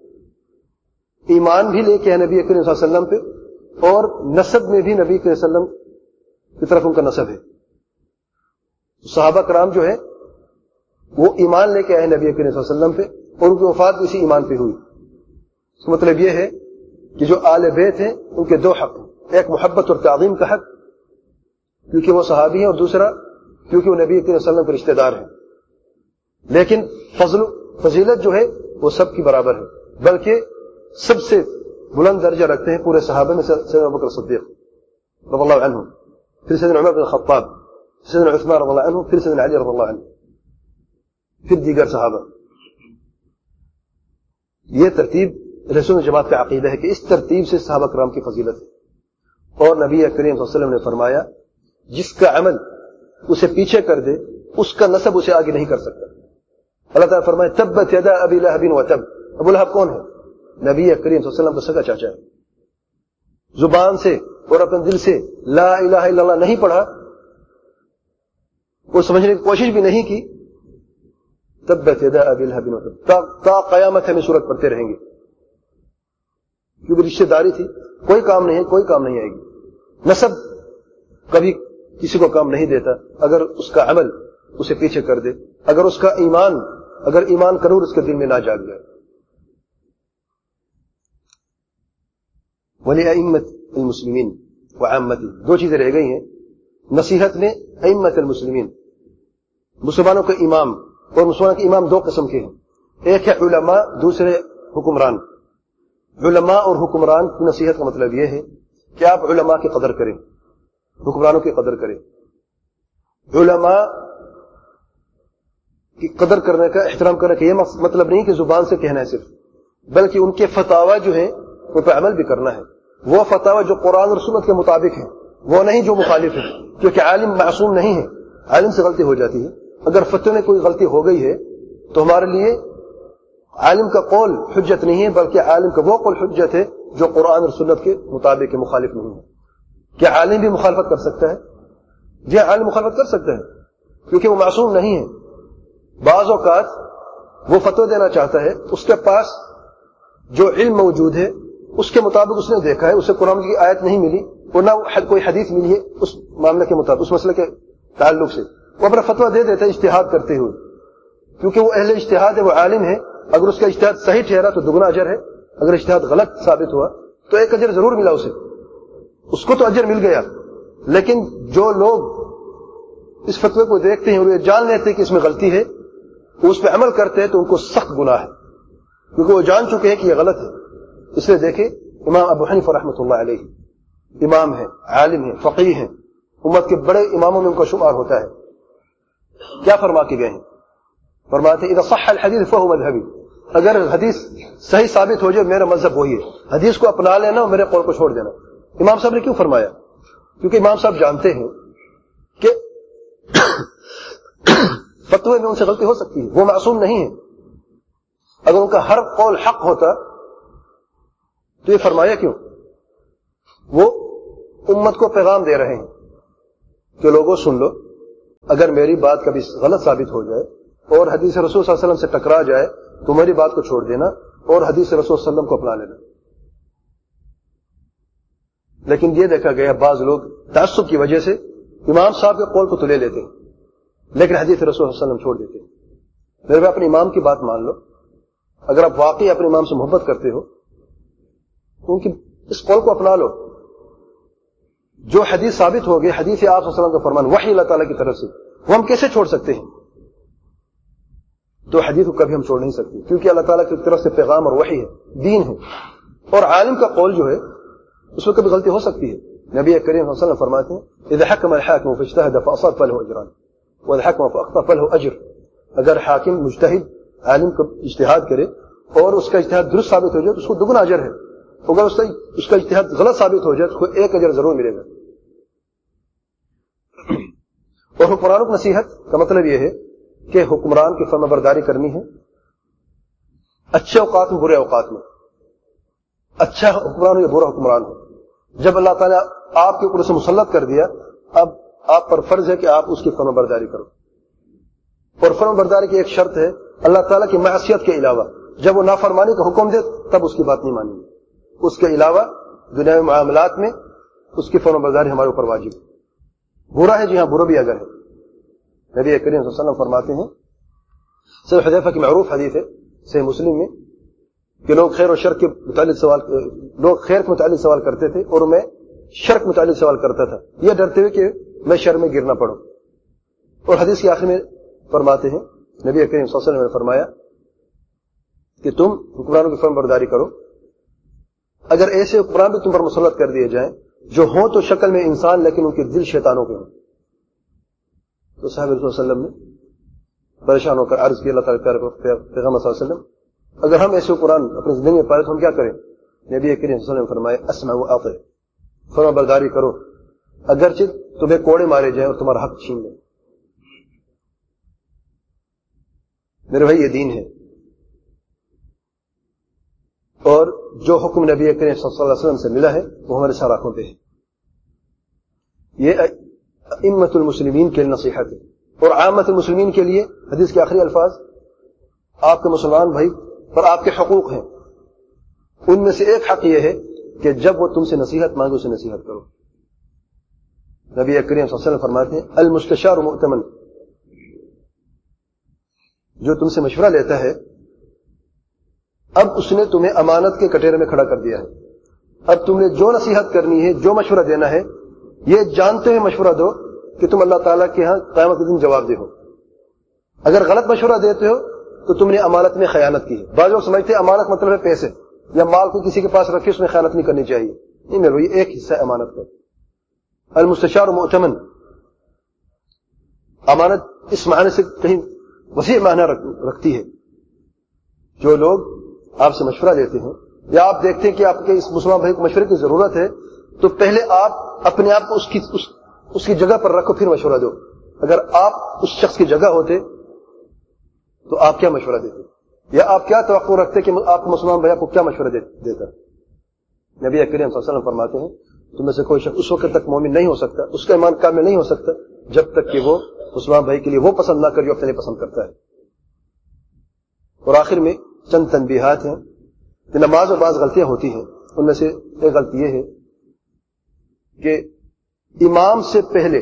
ایمان بھی لے کے ہے نبی کریم صلی اللہ علیہ وسلم پہ، اور نسب میں بھی نبی کریم صلی اللہ علیہ وسلم کی طرف ان کا نسب ہے. صحابہ کرام جو ہے وہ ایمان لے کے آئے نبی کریم صلی اللہ علیہ وسلم پہ، اور ان کی وفات بھی اسی ایمان پہ ہوئی. اس کا مطلب یہ ہے کہ جو آل بیت ہیں ان کے دو حق ہیں، ایک محبت اور تعظیم کا حق کیونکہ وہ صحابی ہیں، اور دوسرا کیونکہ وہ نبی کریم صلی اللہ علیہ وسلم کے رشتہ دار ہیں. لیکن فضل فضیلت جو ہے وہ سب کی برابر ہے، بلکہ سب سے بلند درجہ رکھتے ہیں پورے صحابہ میں سیدنا ابوبکر صدیق رضی اللہ عنہ، پھر سیدنا عمر بن الخطاب، سیدنا عثمان رضی اللہ عنہ، پھر سیدنا علی رضی اللہ عنہ، پھر دیگر صحابہ. یہ ترتیب اہل سنت جماعت کا عقیدہ ہے کہ اس ترتیب سے صحابہ کرام کی فضیلت ہے. اور نبی کریم صلی اللہ علیہ وسلم نے فرمایا جس کا عمل اسے پیچھے کر دے اس کا نسب اسے آگے نہیں کر سکتا. اللہ تعالیٰ فرمائے تبت یدا ابی لہب وتب. ابو لہب کون ہے؟ نبی کریم صلی اللہ علیہ وسلم کا سگا چاچا ہے. زبان سے اور اپنے دل سے لا الہ الا اللہ نہیں پڑھا، وہ سمجھنے کی کوشش بھی نہیں کی. تبت یدا ابی لہب وتب تا قیامت ہمیں صورت پڑھتے رہیں گے، کیونکہ رشتہ داری تھی. کوئی کام نہیں ہے، کوئی کام نہیں آئے گی. نسب کبھی کسی کو کام نہیں دیتا اگر اس کا عمل اسے پیچھے کر دے، اگر اس کا ایمان اگر ایمان کا نور اس کے دل میں نہ جاگ جائے. وَلِأَئِمَّةِ الْمُسْلِمِينَ وَعَامَّتِهِمْ، دو چیزیں رہ گئی ہیں نصیحت میں. ائمۃ المسلمین، مسلمانوں کے امام. اور مسلمانوں کے امام دو قسم کے ہیں، ایک ہے علماء، دوسرے حکمران. علماء اور حکمران کی نصیحت کا مطلب یہ ہے کہ آپ علماء کی قدر کریں، حکمرانوں کی قدر کریں. علماء کی قدر کرنے کا، احترام کرنے کا یہ مطلب نہیں کہ زبان سے کہنا ہے صرف، بلکہ ان کے فتاوی جو ہیں ان پہ عمل بھی کرنا ہے. وہ فتاوی جو قرآن اور سنت کے مطابق ہیں، وہ نہیں جو مخالف ہے، کیونکہ عالم معصوم نہیں ہے، عالم سے غلطی ہو جاتی ہے. اگر فتوے میں کوئی غلطی ہو گئی ہے تو ہمارے لیے عالم کا قول حجت نہیں ہے، بلکہ عالم کا وہ قول حجت ہے جو قرآن اور سنت کے مطابق مخالف نہیں ہے. کیا عالم بھی مخالفت کر سکتا ہے؟ جی عالم مخالفت کر سکتا ہے کیونکہ وہ معصوم نہیں ہے. بعض اوقات وہ فتوی دینا چاہتا ہے، اس کے پاس جو علم موجود ہے اس کے مطابق اس نے دیکھا ہے، اسے قرآن کی آیت نہیں ملی اور نہ کوئی حدیث ملی ہے اس معاملے کے مطابق، اس مسئلے کے تعلق سے وہ اپنا فتویٰ دے دیتا ہے اجتہاد کرتے ہوئے، کیونکہ وہ اہل اجتہاد ہے، وہ عالم ہے. اگر اس کا اجتہاد صحیح ٹھہرا تو دگنا اجر ہے، اگر اجتہاد غلط ثابت ہوا تو ایک اجر ضرور ملا اسے، اس کو تو اجر مل گیا. لیکن جو لوگ اس فتوے کو دیکھتے ہیں اور یہ جان لیتے ہیں کہ اس میں غلطی ہے، وہ اس پہ عمل کرتے ہیں تو ان کو سخت گناہ ہے، کیونکہ وہ جان چکے ہیں کہ یہ غلط ہے. اس لیے دیکھیں امام ابو حنیفہ رحمۃ اللہ علیہ امام ہے، عالم ہے، فقیہ ہیں، امت کے بڑے اماموں میں ان کا شمار ہوتا ہے. کیا فرما کے گئے ہیں؟ فرماتے ہیں اذا صح الحدیث فهو مذهبی، اگر حدیث صحیح ثابت ہو جائے میرا مذہب وہی ہے، حدیث کو اپنا لینا اور میرے قول کو چھوڑ دینا. امام صاحب نے کیوں فرمایا؟ کیونکہ امام صاحب جانتے ہیں کہ فتوے میں ان سے غلطی ہو سکتی ہے، وہ معصوم نہیں ہے. اگر ان کا ہر قول حق ہوتا تو یہ فرمایا کیوں؟ وہ امت کو پیغام دے رہے ہیں کہ لوگوں سن لو، اگر میری بات کبھی غلط ثابت ہو جائے اور حدیث رسول صلی اللہ علیہ وسلم سے ٹکرا جائے تو میری بات کو چھوڑ دینا اور حدیث رسول صلی اللہ علیہ وسلم کو اپنا لینا۔ لیکن یہ دیکھا گیا بعض لوگ تعصب کی وجہ سے امام صاحب کے قول کو تو لے لیتے لیکن حدیث رسول صلی اللہ علیہ وسلم چھوڑ دیتے۔ میرے بھائی اپنے امام کی بات مان لو، اگر آپ واقعی اپنے امام سے محبت کرتے ہو تو ان کی اس قول کو اپنا لو۔ جو حدیث ثابت ہو گئی، حدیث آپ صلی اللہ علیہ وسلم کا فرمان وحی اللہ تعالیٰ کی طرف سے، وہ ہم کیسے چھوڑ سکتے ہیں؟ تو حدیث کو کبھی ہم چھوڑ نہیں سکتے کیونکہ اللہ تعالیٰ کی طرف سے پیغام اور وحی ہے، دین ہے، اور عالم کا قول جو ہے اس میں کبھی غلطی ہو سکتی ہے۔ نبی کریم صلی اللہ علیہ وسلم فرماتے ہیں اذا حکم الحاکم فاجتہد فاصاب فلہ اجران واذا حکم فاخطأ فلہ اجر۔ اگر حاکم مجتہد عالم کو اجتہاد کرے اور اس کا اجتہاد درست ثابت ہو جائے تو اس کو دگنا اجر ہے، اگر اس کا اس کا اجتہاد غلط ثابت ہو جائے تو اس کو ایک اجر ضرور ملے گا۔ اور حکمرانوں کی نصیحت کا مطلب یہ ہے کہ حکمران کی فرما برداری کرنی ہے، اچھے اوقات میں برے اوقات میں، اچھا حکمران ہو یا برا حکمران ہو۔ جب اللہ تعالیٰ آپ کے اوپر سے مسلط کر دیا، اب آپ پر فرض ہے کہ آپ اس کی فرما برداری کرو، اور فرما برداری کی ایک شرط ہے اللہ تعالیٰ کی معصیت کے علاوہ جب وہ نافرمانی کا حکم دے تب اس کی بات نہیں مانیں گے، اس کے علاوہ دنیاوی معاملات میں اس کی فرما برداری ہمارے اوپر واجب ہے۔ برا ہے جی ہاں، برا بھی اگر ہے۔ نبی کریم صلی اللہ علیہ وسلم فرماتے ہیں، صحیح حذیفہ کی معروف حدیث ہے صحیح مسلم میں، کہ لوگ خیر و شر کے متعلق سوال لوگ خیر کے متعلق سوال کرتے تھے اور میں شر کے متعلق سوال کرتا تھا، یہ ڈرتے ہوئے کہ میں شر میں گرنا پڑوں۔ اور حدیث کے آخر میں فرماتے ہیں نبی کریم صلی اللہ علیہ وسلم نے فرمایا کہ تم حکمرانوں کی فرما برداری کرو، اگر ایسے حکمران بھی تم پر مسلط کر دیے جائیں جو ہوں تو شکل میں انسان لیکن ان کے دل شیطانوں کے ہوں۔ تو صحابہ رسول صلی اللہ علیہ وسلم نے پریشان ہو کر عرض کی اللہ تعالیٰ پیغمبر صلی اللہ علیہ وسلم اگر ہم ایسے قرآن اپنی زندگی میں پائے تو ہم کیا کریں؟ نبی کریم صلی اللہ علیہ وسلم نے فرمایا اسمع و اطع، فرما برداری کرو اگرچہ تمہیں کوڑے مارے جائیں اور تمہارا حق چھین لیں۔ میرے بھائی یہ دین ہے، اور جو حکم نبی کریم صلی اللہ علیہ وسلم سے ملا ہے وہ ہمارے سارے آنکھوں پہ ہے۔ یہ ائمۃ المسلمین کے لیے نصیحت ہے، اور عامت المسلمین کے لیے حدیث کے آخری الفاظ آپ کے مسلمان بھائی پر آپ کے حقوق ہیں، ان میں سے ایک حق یہ ہے کہ جب وہ تم سے نصیحت مانگے اسے نصیحت کرو۔ نبی کریم صلی اللہ علیہ وسلم فرماتے ہیں المستشار مؤتمن، جو تم سے مشورہ لیتا ہے اب اس نے تمہیں امانت کے کٹہرے میں کھڑا کر دیا ہے، اب تم نے جو نصیحت کرنی ہے، جو مشورہ دینا ہے، یہ جانتے ہوئے مشورہ دو کہ تم اللہ تعالیٰ کے ہاں قیامت کے دن جواب دے ہو۔ اگر غلط مشورہ دیتے ہو تو تم نے امانت میں خیانت کی ہے۔ بعض لوگ سمجھتے ہیں امانت مطلب ہے پیسے یا مال کو کسی کے پاس رکھے اس میں خیانت نہیں کرنی چاہیے، نہیں میرے یہ ایک حصہ ہے امانت کا۔ المستشار مؤتمن، امانت اس معنی سے کہیں وسیع معنی رکھتی ہے۔ جو لوگ آپ سے مشورہ لیتے ہیں یا آپ دیکھتے ہیں کہ آپ کے اس مسلمان بھائی کو مشورے کی ضرورت ہے تو پہلے آپ اپنے آپ کو اس کی اس, اس کی جگہ پر رکھو، پھر مشورہ دو۔ اگر آپ اس شخص کی جگہ ہوتے تو آپ کیا مشورہ دیتے، یا آپ کیا توقع رکھتے کہ آپ کو مسلمان بھائی کو کیا مشورہ دیتا؟ نبی کریم صلی اللہ علیہ وسلم فرماتے ہیں تم میں سے کوئی شخص اس وقت تک مومن نہیں ہو سکتا، اس کا ایمان کامل نہیں ہو سکتا جب تک کہ وہ مسلمان بھائی کے لیے وہ پسند نہ کرے جو اپنے لیے پسند کرتا ہے۔ اور آخر میں چند تنبیہات ہیں کہ نماز میں بعض غلطیاں ہوتی ہیں، ان میں سے ایک غلطی یہ ہے کہ امام سے پہلے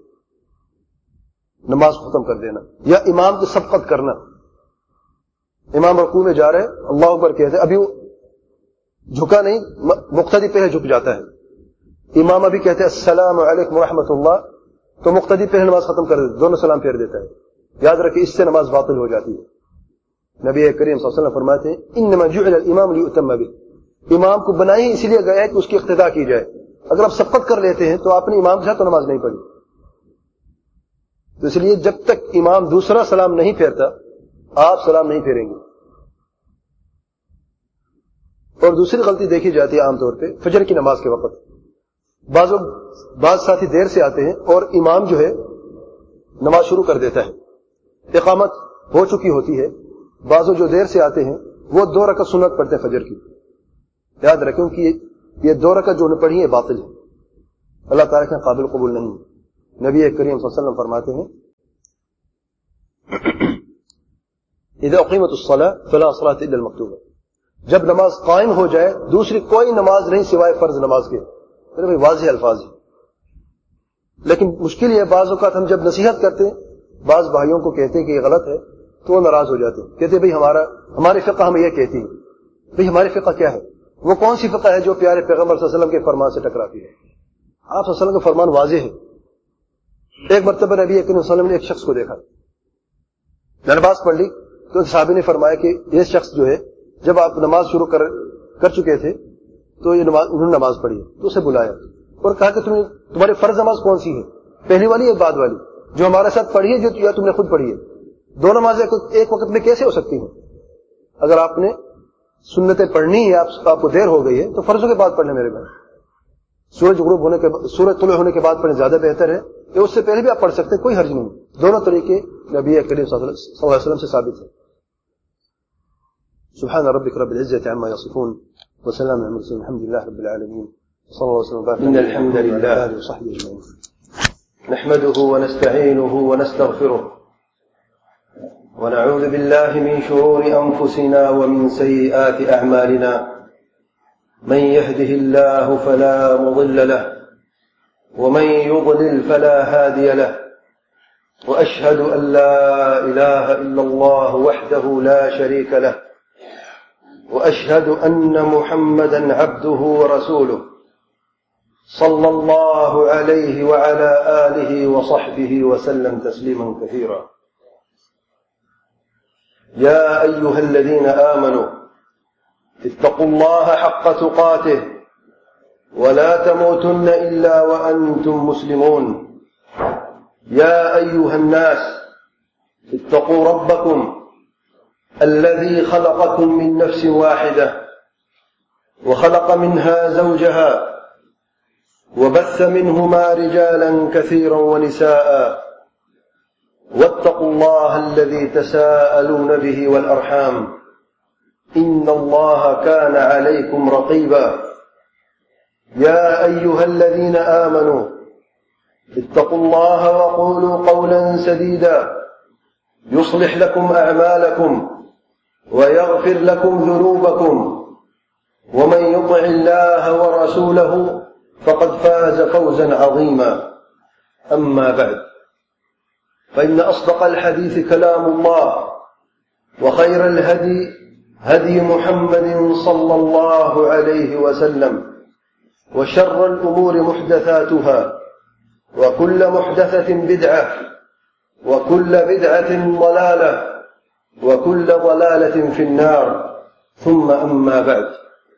نماز ختم کر دینا یا امام کی سبقت کرنا۔ امام رکوع میں جا رہے اللہ اکبر کہتے ابھی وہ جھکا نہیں، مقتدی پہلے جھک جاتا ہے، امام ابھی کہتے ہیں السلام علیکم ورحمۃ اللہ تو مقتدی پہلے نماز ختم کر دیتا، دونوں سلام پھیر دیتا ہے۔ یاد رکھیں اس سے نماز باطل ہو جاتی ہے۔ نبی کریم صلی اللہ علیہ وسلم فرماتے ہیں انما جعل الامام لیؤتم به، امام کو بنائی اسی لیے گیا ہے کہ اس کی اقتداء کی جائے۔ اگر آپ سبقت کر لیتے ہیں تو آپ نے امام کے ساتھ تو نماز نہیں پڑھی، تو اس لیے جب تک امام دوسرا سلام نہیں پھیرتا آپ سلام نہیں پھیریں گے۔ اور دوسری غلطی دیکھی جاتی ہے عام طور پہ فجر کی نماز کے وقت، بعض بعض ساتھی دیر سے آتے ہیں اور امام جو ہے نماز شروع کر دیتا ہے، اقامت ہو چکی ہوتی ہے، بعض جو دیر سے آتے ہیں وہ دو رکعت سنت پڑھتے ہیں فجر کی۔ یاد رکھیں کہ یہ دو رکعت جو انہوں نے پڑھی ہے باطل ہے، اللہ تعالیٰ کے قابل قبول نہیں ہے۔ نبی کریم صلی اللہ علیہ وسلم فرماتے ہیں اذا اقیمت الصلاۃ فلا صلاۃ الا المکتوبہ، جب نماز قائم ہو جائے دوسری کوئی نماز نہیں سوائے فرض نماز کے۔ میرے بھائی واضح الفاظ ہیں، لیکن مشکل یہ بعض اوقات ہم جب نصیحت کرتے ہیں بعض بھائیوں کو کہتے ہیں کہ یہ غلط ہے تو وہ ناراض ہو جاتے ہیں، کہتے ہیں بھائی ہمارا ہماری فقہ ہمیں یہ کہتی ہے۔ بھئی ہماری فقہ کیا ہے؟ وہ کون سی فقہ ہے جو پیارے پیغمبر صلی اللہ علیہ وسلم کے فرمان سے ٹکراتی ہے؟ آپ صلی اللہ علیہ وسلم کا فرمان واضح ہے۔ ایک مرتبہ نبی کریم صلی اللہ علیہ وسلم نے ایک شخص کو دیکھا، نماز پڑھ لی تو صحابی نے فرمایا کہ یہ شخص جو ہے جب آپ نماز شروع کر کر چکے تھے تو یہ نماز انہوں نے نماز پڑھی ہے، تو اسے بلایا اور کہا کہ تمہیں تمہاری فرض نماز کون سی ہے، پہلی والی یا بعد والی، جو ہمارے ساتھ پڑھی ہے جو یا تم نے خود پڑھی ہے؟ دو نمازیں ایک وقت میں کیسے ہو سکتی ہیں؟ اگر آپ نے سنتیں پڑھنی ہے، آپ آپ کو دیر ہو گئی ہے تو فرضوں کے بعد پڑھ لیں میرے بھائی۔ سورج غروب ہونے کے سورج طلوع ہونے کے بعد پڑھیں زیادہ بہتر ہے، کہ اس سے پہلے بھی آپ پڑھ سکتے ہیں، کوئی حرج نہیں۔ دونوں طریقے نبی کریم صلی اللہ علیہ وسلم سے ثابت ہے۔ سبحان ربك رب العزة عما يصفون وسلام على المرسلين الحمد لله رب العالمين صلى الله وسلم وبارك إن الحمد لله وصحبه أجمعين نحمده ونستعينه ونستغفره ونعوذ بالله من شرور أنفسنا ومن سيئات أعمالنا من يهده الله فلا مضل له ومن يضلل فلا هادي له وأشهد أن لا إله إلا الله وحده لا شريك له وأشهد أن محمدا عبده ورسوله صلى الله عليه وعلى آله وصحبه وسلم تسليما كثيرا يا أيها الذين آمنوا اتقوا الله حق تقاته ولا تموتن إلا وأنتم مسلمون يا أيها الناس اتقوا ربكم الذي خلقكم من نفس واحدة وخلق منها زوجها وبث منهما رجالا كثيرا ونساء واتقوا الله الذي تساءلون به والأرحام إن الله كان عليكم رقيبا يا أيها الذين آمنوا اتقوا الله وقولوا قولا سديدا يصلح لكم أعمالكم ويغفر لكم ذنوبكم ومن يطع الله ورسوله فقد فاز فوزا عظيما أما بعد فإن أصدق الحديث كلام الله وخير الهدي هدي محمد صلى الله عليه وسلم وشر الأمور محدثاتها وكل محدثة بدعة وكل بدعة ضلالة وكل ضلالة في النار ثم أما بعد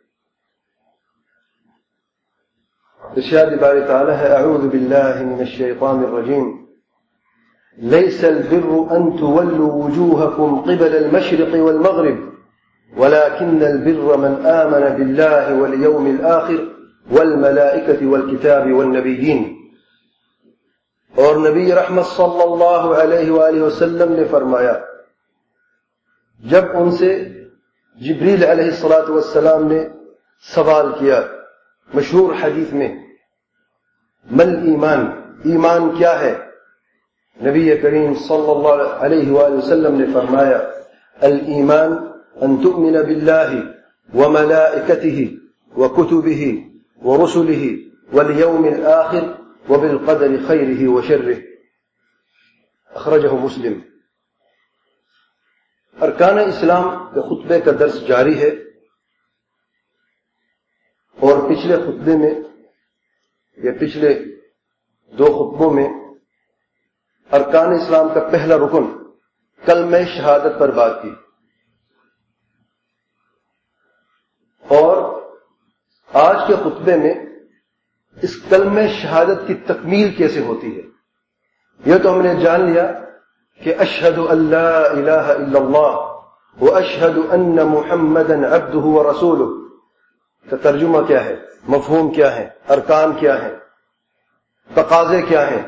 ارشاد باری تعالی ہے اعوذ باللہ من الشیطان الرجیم ليس البر أن تولوا وجوهكم قبل المشرق والمغرب ولكن البر من آمن بالله واليوم الآخر والملائكة والكتاب والنبيين۔ اور نبی رحمت صلی اللہ علیہ وآلہ وسلم نے فرمایا جب ان سے جبریل علیہ الصلاۃ والسلام نے سوال کیا مشہور حدیث میں مل ایمان، ایمان کیا ہے؟ نبی کریم صلی اللہ علیہ وآلہ وسلم نے فرمایا الایمان ان تؤمن باللہ وملائکتہ وکتبہ ورسلہ والیوم الآخر وبالقدر خیرہ وشرہ، اخرجہ مسلم۔ ارکان اسلام کے خطبے کا درس جاری ہے، اور پچھلے خطبے میں یا پچھلے دو خطبوں میں ارکان اسلام کا پہلا رکن کلمہ شہادت پر بات کی، اور آج کے خطبے میں اس کلمہ شہادت کی تکمیل کیسے ہوتی ہے۔ یہ تو ہم نے جان لیا کہ اشہد ان لا الہ الا اللہ واشہد ان محمدا عبدہ ورسولہ کا ترجمہ کیا ہے، مفہوم کیا ہے، ارکان کیا ہیں، تقاضے کیا ہیں،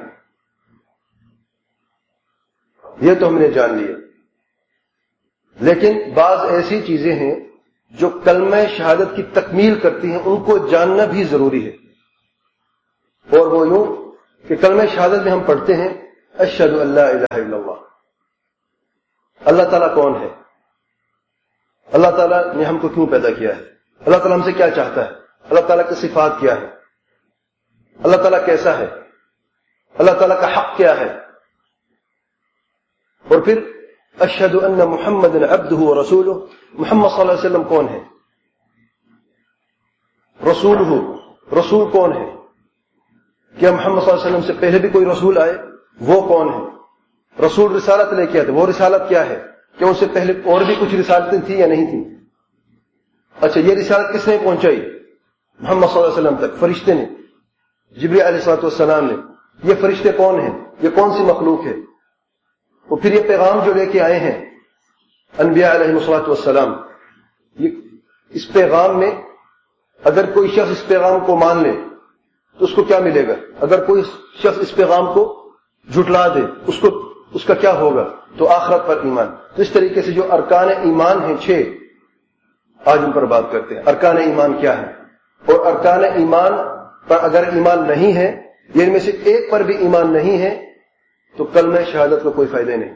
یہ تو ہم نے جان لیا۔ لیکن بعض ایسی چیزیں ہیں جو کلمہ شہادت کی تکمیل کرتی ہیں ان کو جاننا بھی ضروری ہے، اور وہ یوں کہ کلمہ شہادت میں ہم پڑھتے ہیں اشہد ان لا الہ الا اللہ. اللہ تعالیٰ کون ہے؟ اللہ تعالیٰ نے ہم کو کیوں پیدا کیا ہے؟ اللہ تعالیٰ ہم سے کیا چاہتا ہے؟ اللہ تعالیٰ کی صفات کیا ہے؟ اللہ تعالیٰ کیسا ہے؟ اللہ تعالیٰ کا حق کیا ہے؟ اور پھر اشہد ان محمد عبدہ ورسولہ، محمد صلی اللہ علیہ وسلم کون ہے؟ رسول ہو، رسول کون ہے؟ کیا محمد صلی اللہ علیہ وسلم سے پہلے بھی کوئی رسول آئے؟ وہ کون ہے؟ رسول رسالت لے کے آتے، وہ رسالت کیا ہے؟ کیا اس سے پہلے اور بھی کچھ رسالتیں تھیں یا نہیں تھیں؟ اچھا، یہ رسالت کس نے پہنچائی؟ محمد صلی اللہ علیہ وسلم تک فرشتے نے، جبریل علیہ الصلوۃ والسلام نے. یہ فرشتے کون ہیں؟ یہ کون سی مخلوق ہے؟ اور پھر یہ پیغام جو لے کے آئے ہیں انبیاء علیہ الصلوۃ والسلام، یہ اس پیغام میں اگر کوئی شخص اس پیغام کو مان لے تو اس کو کیا ملے گا؟ اگر کوئی شخص اس پیغام کو جھٹلا دے اس کو اس کا کیا ہوگا؟ تو آخرت پر ایمان. تو اس طریقے سے جو ارکان ایمان ہیں چھ، آج ان پر بات کرتے ہیں. ارکان ایمان کیا ہے؟ اور ارکان ایمان پر اگر ایمان نہیں ہے، یہ ان میں سے ایک پر بھی ایمان نہیں ہے، تو کلمہ شہادت کو کوئی فائدہ نہیں.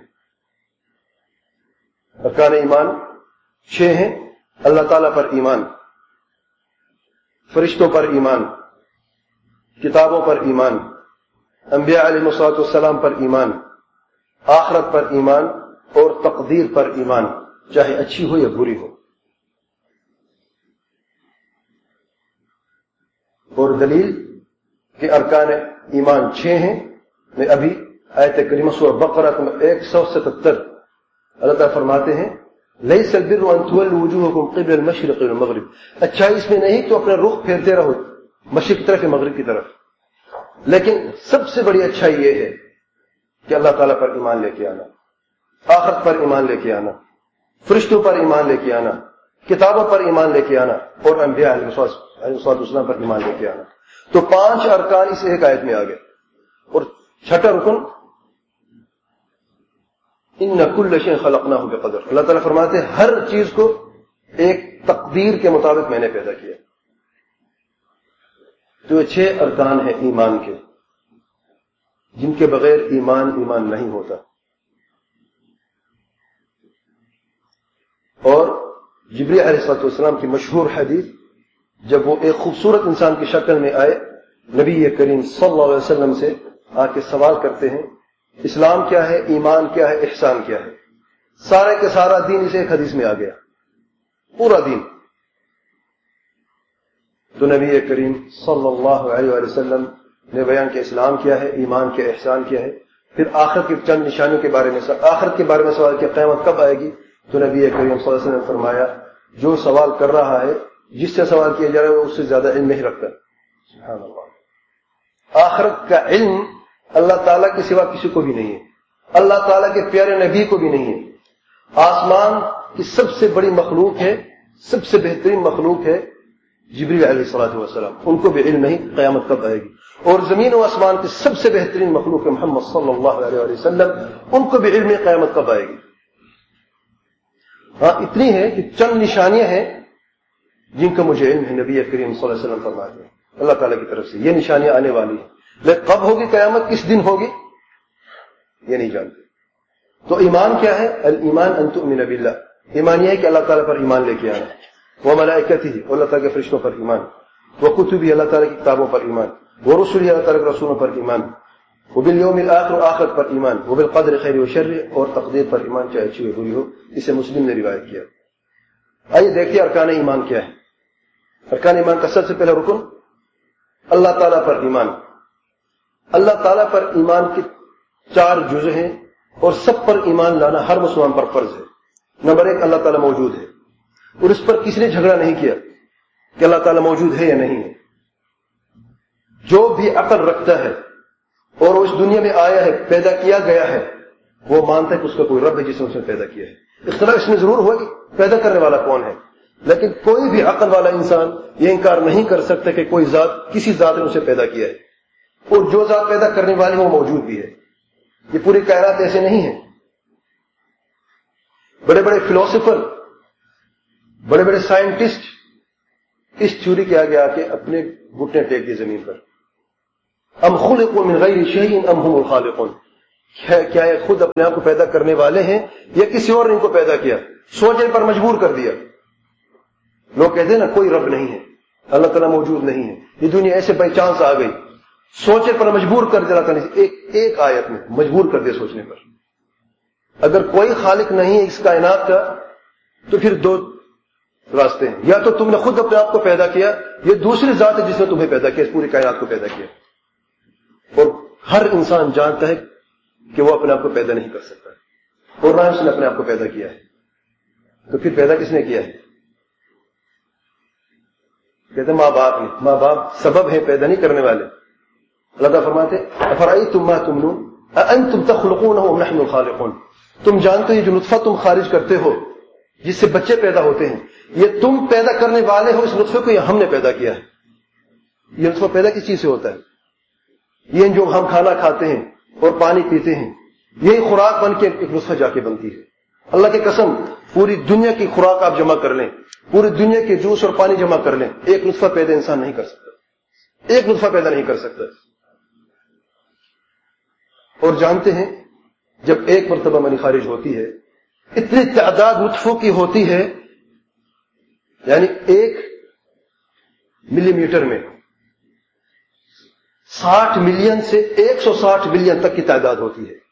ارکان ایمان چھ ہیں: اللہ تعالیٰ پر ایمان، فرشتوں پر ایمان، کتابوں پر ایمان، انبیاء علیہ الصلوۃ والسلام پر ایمان، آخرت پر ایمان، اور تقدیر پر ایمان، چاہے اچھی ہو یا بری ہو. اور دلیل کہ ارکان ایمان چھ ہیں، میں ابھی آیت کریمہ سورہ بقرہ ایک سو ستتر اللہ تعالیٰ فرماتے ہیں لیس البر ان تولوا وجوہکم قبل المشرق والمغرب. اچھائی اس میں نہیں تو اپنا رخ پھیرتے رہو مشرق کی طرف یا مغرب کی طرف، لیکن سب سے بڑی اچھائی یہ ہے کہ اللہ تعالیٰ پر ایمان لے کے آنا، آخرت پر ایمان لے کے آنا، فرشتوں پر ایمان لے کے آنا، کتابوں پر ایمان لے کے آنا، اور انبیاء علیہ السلام پر ایمان لے کے آنا. تو پانچ ارکان اس ایک آیت میں آ گئے. اور چھٹا رکن ان کل شیء خلقناہ بقدر. اللہ تعالیٰ فرماتے ہیں ہر چیز کو ایک تقدیر کے مطابق میں نے پیدا کیا. تو یہ چھ ارکان ہیں ایمان کے، جن کے بغیر ایمان ایمان نہیں ہوتا. اور جبریل علیہ الصلوۃ والسلام کی مشہور حدیث، جب وہ ایک خوبصورت انسان کی شکل میں آئے نبی کریم صلی اللہ علیہ وسلم سے آ کے سوال کرتے ہیں اسلام کیا ہے، ایمان کیا ہے، احسان کیا ہے. سارے کے سارا دین اسے ایک حدیث میں آ گیا، پورا دین. تو نبی کریم صلی اللہ علیہ وسلم نے بیان کیا اسلام کیا ہے، ایمان کیا، احسان کیا ہے. پھر آخرت کی چند نشانیوں کے بارے میں آخرت کے بارے میں سوال کیا قیامت کب آئے گی. تو نبی کریم صلی اللہ علیہ وسلم نے فرمایا جو سوال کر رہا ہے، جس سے سوال کیا جا رہا ہے وہ اس سے زیادہ علم نہیں رکھتا. سبحان اللہ. آخرت کا علم اللہ تعالیٰ کے سوا کسی کو بھی نہیں ہے، اللہ تعالیٰ کے پیارے نبی کو بھی نہیں ہے. آسمان کی سب سے بڑی مخلوق ہے، سب سے بہترین مخلوق ہے جبریل علیہ الصلوۃ والسلام، ان کو بھی علم نہیں قیامت کب آئے گی. اور زمین و آسمان کی سب سے بہترین مخلوق ہے محمد صلی اللہ علیہ وسلم، ان کو بھی علم قیامت کب آئے گی. ہاں اتنی ہے کہ چند نشانیاں ہیں جن کا مجھے علم ہے، نبی کریم صلی اللہ علیہ وسلم فرماتے ہیں اللہ تعالیٰ کی طرف سے یہ نشانیاں آنے والی ہیں. لیکن کب ہوگی قیامت، کس دن ہوگی، یہ نہیں جانتے. تو ایمان کیا ہے؟ الایمان ان تؤمن باللہ. ایمان یہ ہے کہ اللہ تعالیٰ پر ایمان لے کے آنا. وملائکتہ، اللہ تعالیٰ کے فرشتوں پر ایمان. وکتبہ، اللہ تعالیٰ کی کتابوں پر ایمان. ورسلہ، اللہ تعالیٰ کے رسولوں پر ایمان. وبالیوم الآخر، آخرت پر ایمان. وبالقدر خیر و شر، اور تقدیر پر ایمان چاہے اچھی ہو بری ہو. اسے مسلم نے روایت کیا. آئیے دیکھیے ارکان ایمان کیا ہے. ارکان ایمان کا سب سے پہلا رکن اللہ تعالیٰ پر ایمان. اللہ تعالیٰ پر ایمان کے چار جزء ہیں اور سب پر ایمان لانا ہر مسلمان پر فرض ہے. نمبر ایک، اللہ تعالیٰ موجود ہے، اور اس پر کسی نے جھگڑا نہیں کیا کہ اللہ تعالیٰ موجود ہے یا نہیں ہے. جو بھی عقل رکھتا ہے اور وہ اس دنیا میں آیا ہے، پیدا کیا گیا ہے، وہ مانتا ہے کہ اس کا کوئی رب ہے جس نے اسے پیدا کیا ہے. اختلاف اس میں ضرور ہوا کہ پیدا کرنے والا کون ہے، لیکن کوئی بھی عقل والا انسان یہ انکار نہیں کر سکتا کہ کوئی ذات، کسی ذات نے اسے پیدا کیا ہے. اور جو ذات پیدا کرنے والی وہ موجود بھی ہے. یہ پوری کائنات ایسے نہیں ہے. بڑے بڑے فلاسفر بڑے بڑے سائنٹسٹ اس تھیوری کے آگے آ کے اپنے گھٹنے ٹیک دیے زمین پر. ام خلقوا من غیر شیء ام هم الخالقون, کیا یہ خود اپنے آپ کو پیدا کرنے والے ہیں یا کسی اور نے ان کو پیدا کیا, سوچنے پر مجبور کر دیا. لوگ کہتے ہیں نا کوئی رب نہیں ہے, اللہ تعالیٰ موجود نہیں ہے, یہ دنیا ایسے بائی چانس آ گئی, سوچنے پر مجبور کر دیا اللہ تعالیٰ نے ایک ایک آیت میں مجبور کر دیا سوچنے پر. اگر کوئی خالق نہیں ہے اس کائنات کا تو پھر دو راستے ہیں, یا تو تم نے خود اپنے آپ کو پیدا کیا, یہ دوسری ذات ہے جس نے تمہیں پیدا کیا, اس پوری کائنات کو پیدا کیا. اور ہر انسان جانتا ہے کہ وہ اپنے آپ کو پیدا نہیں کر سکتا, اور نہ اس نے اپنے آپ کو پیدا کیا ہے. تو پھر پیدا کس نے کیا ہے؟ کہتے ہیں ماں باپ نے. ماں باپ سبب ہے, پیدا نہیں کرنے والے. اللہ تعالیٰ فرماتے افرأیتم ما تمنون اانتم تخلقونه ام نحن الخالقون, تم جانتے ہو یہ جو نطفہ تم خارج کرتے ہو جس سے بچے پیدا ہوتے ہیں, یہ تم پیدا کرنے والے ہو اس نطفے کو, یہ ہم نے پیدا کیا ہے. یہ نطفہ پیدا کس چیز سے ہوتا ہے؟ یہ جو ہم کھانا کھاتے ہیں اور پانی پیتے ہیں, یہی خوراک بن کے ایک نطفہ جا کے بنتی ہے. اللہ کی قسم پوری دنیا کی خوراک آپ جمع کر لیں, پوری دنیا کے جوس اور پانی جمع کر لیں, ایک نطفہ پیدا انسان نہیں کر سکتا, ایک نطفہ پیدا نہیں کر سکتا. اور جانتے ہیں جب ایک مرتبہ منی خارج ہوتی ہے اتنی تعداد نطفوں کی ہوتی ہے, یعنی ایک ملی میٹر میں ساٹھ ملین سے ایک سو ساٹھ بلین تک کی تعداد ہوتی ہے.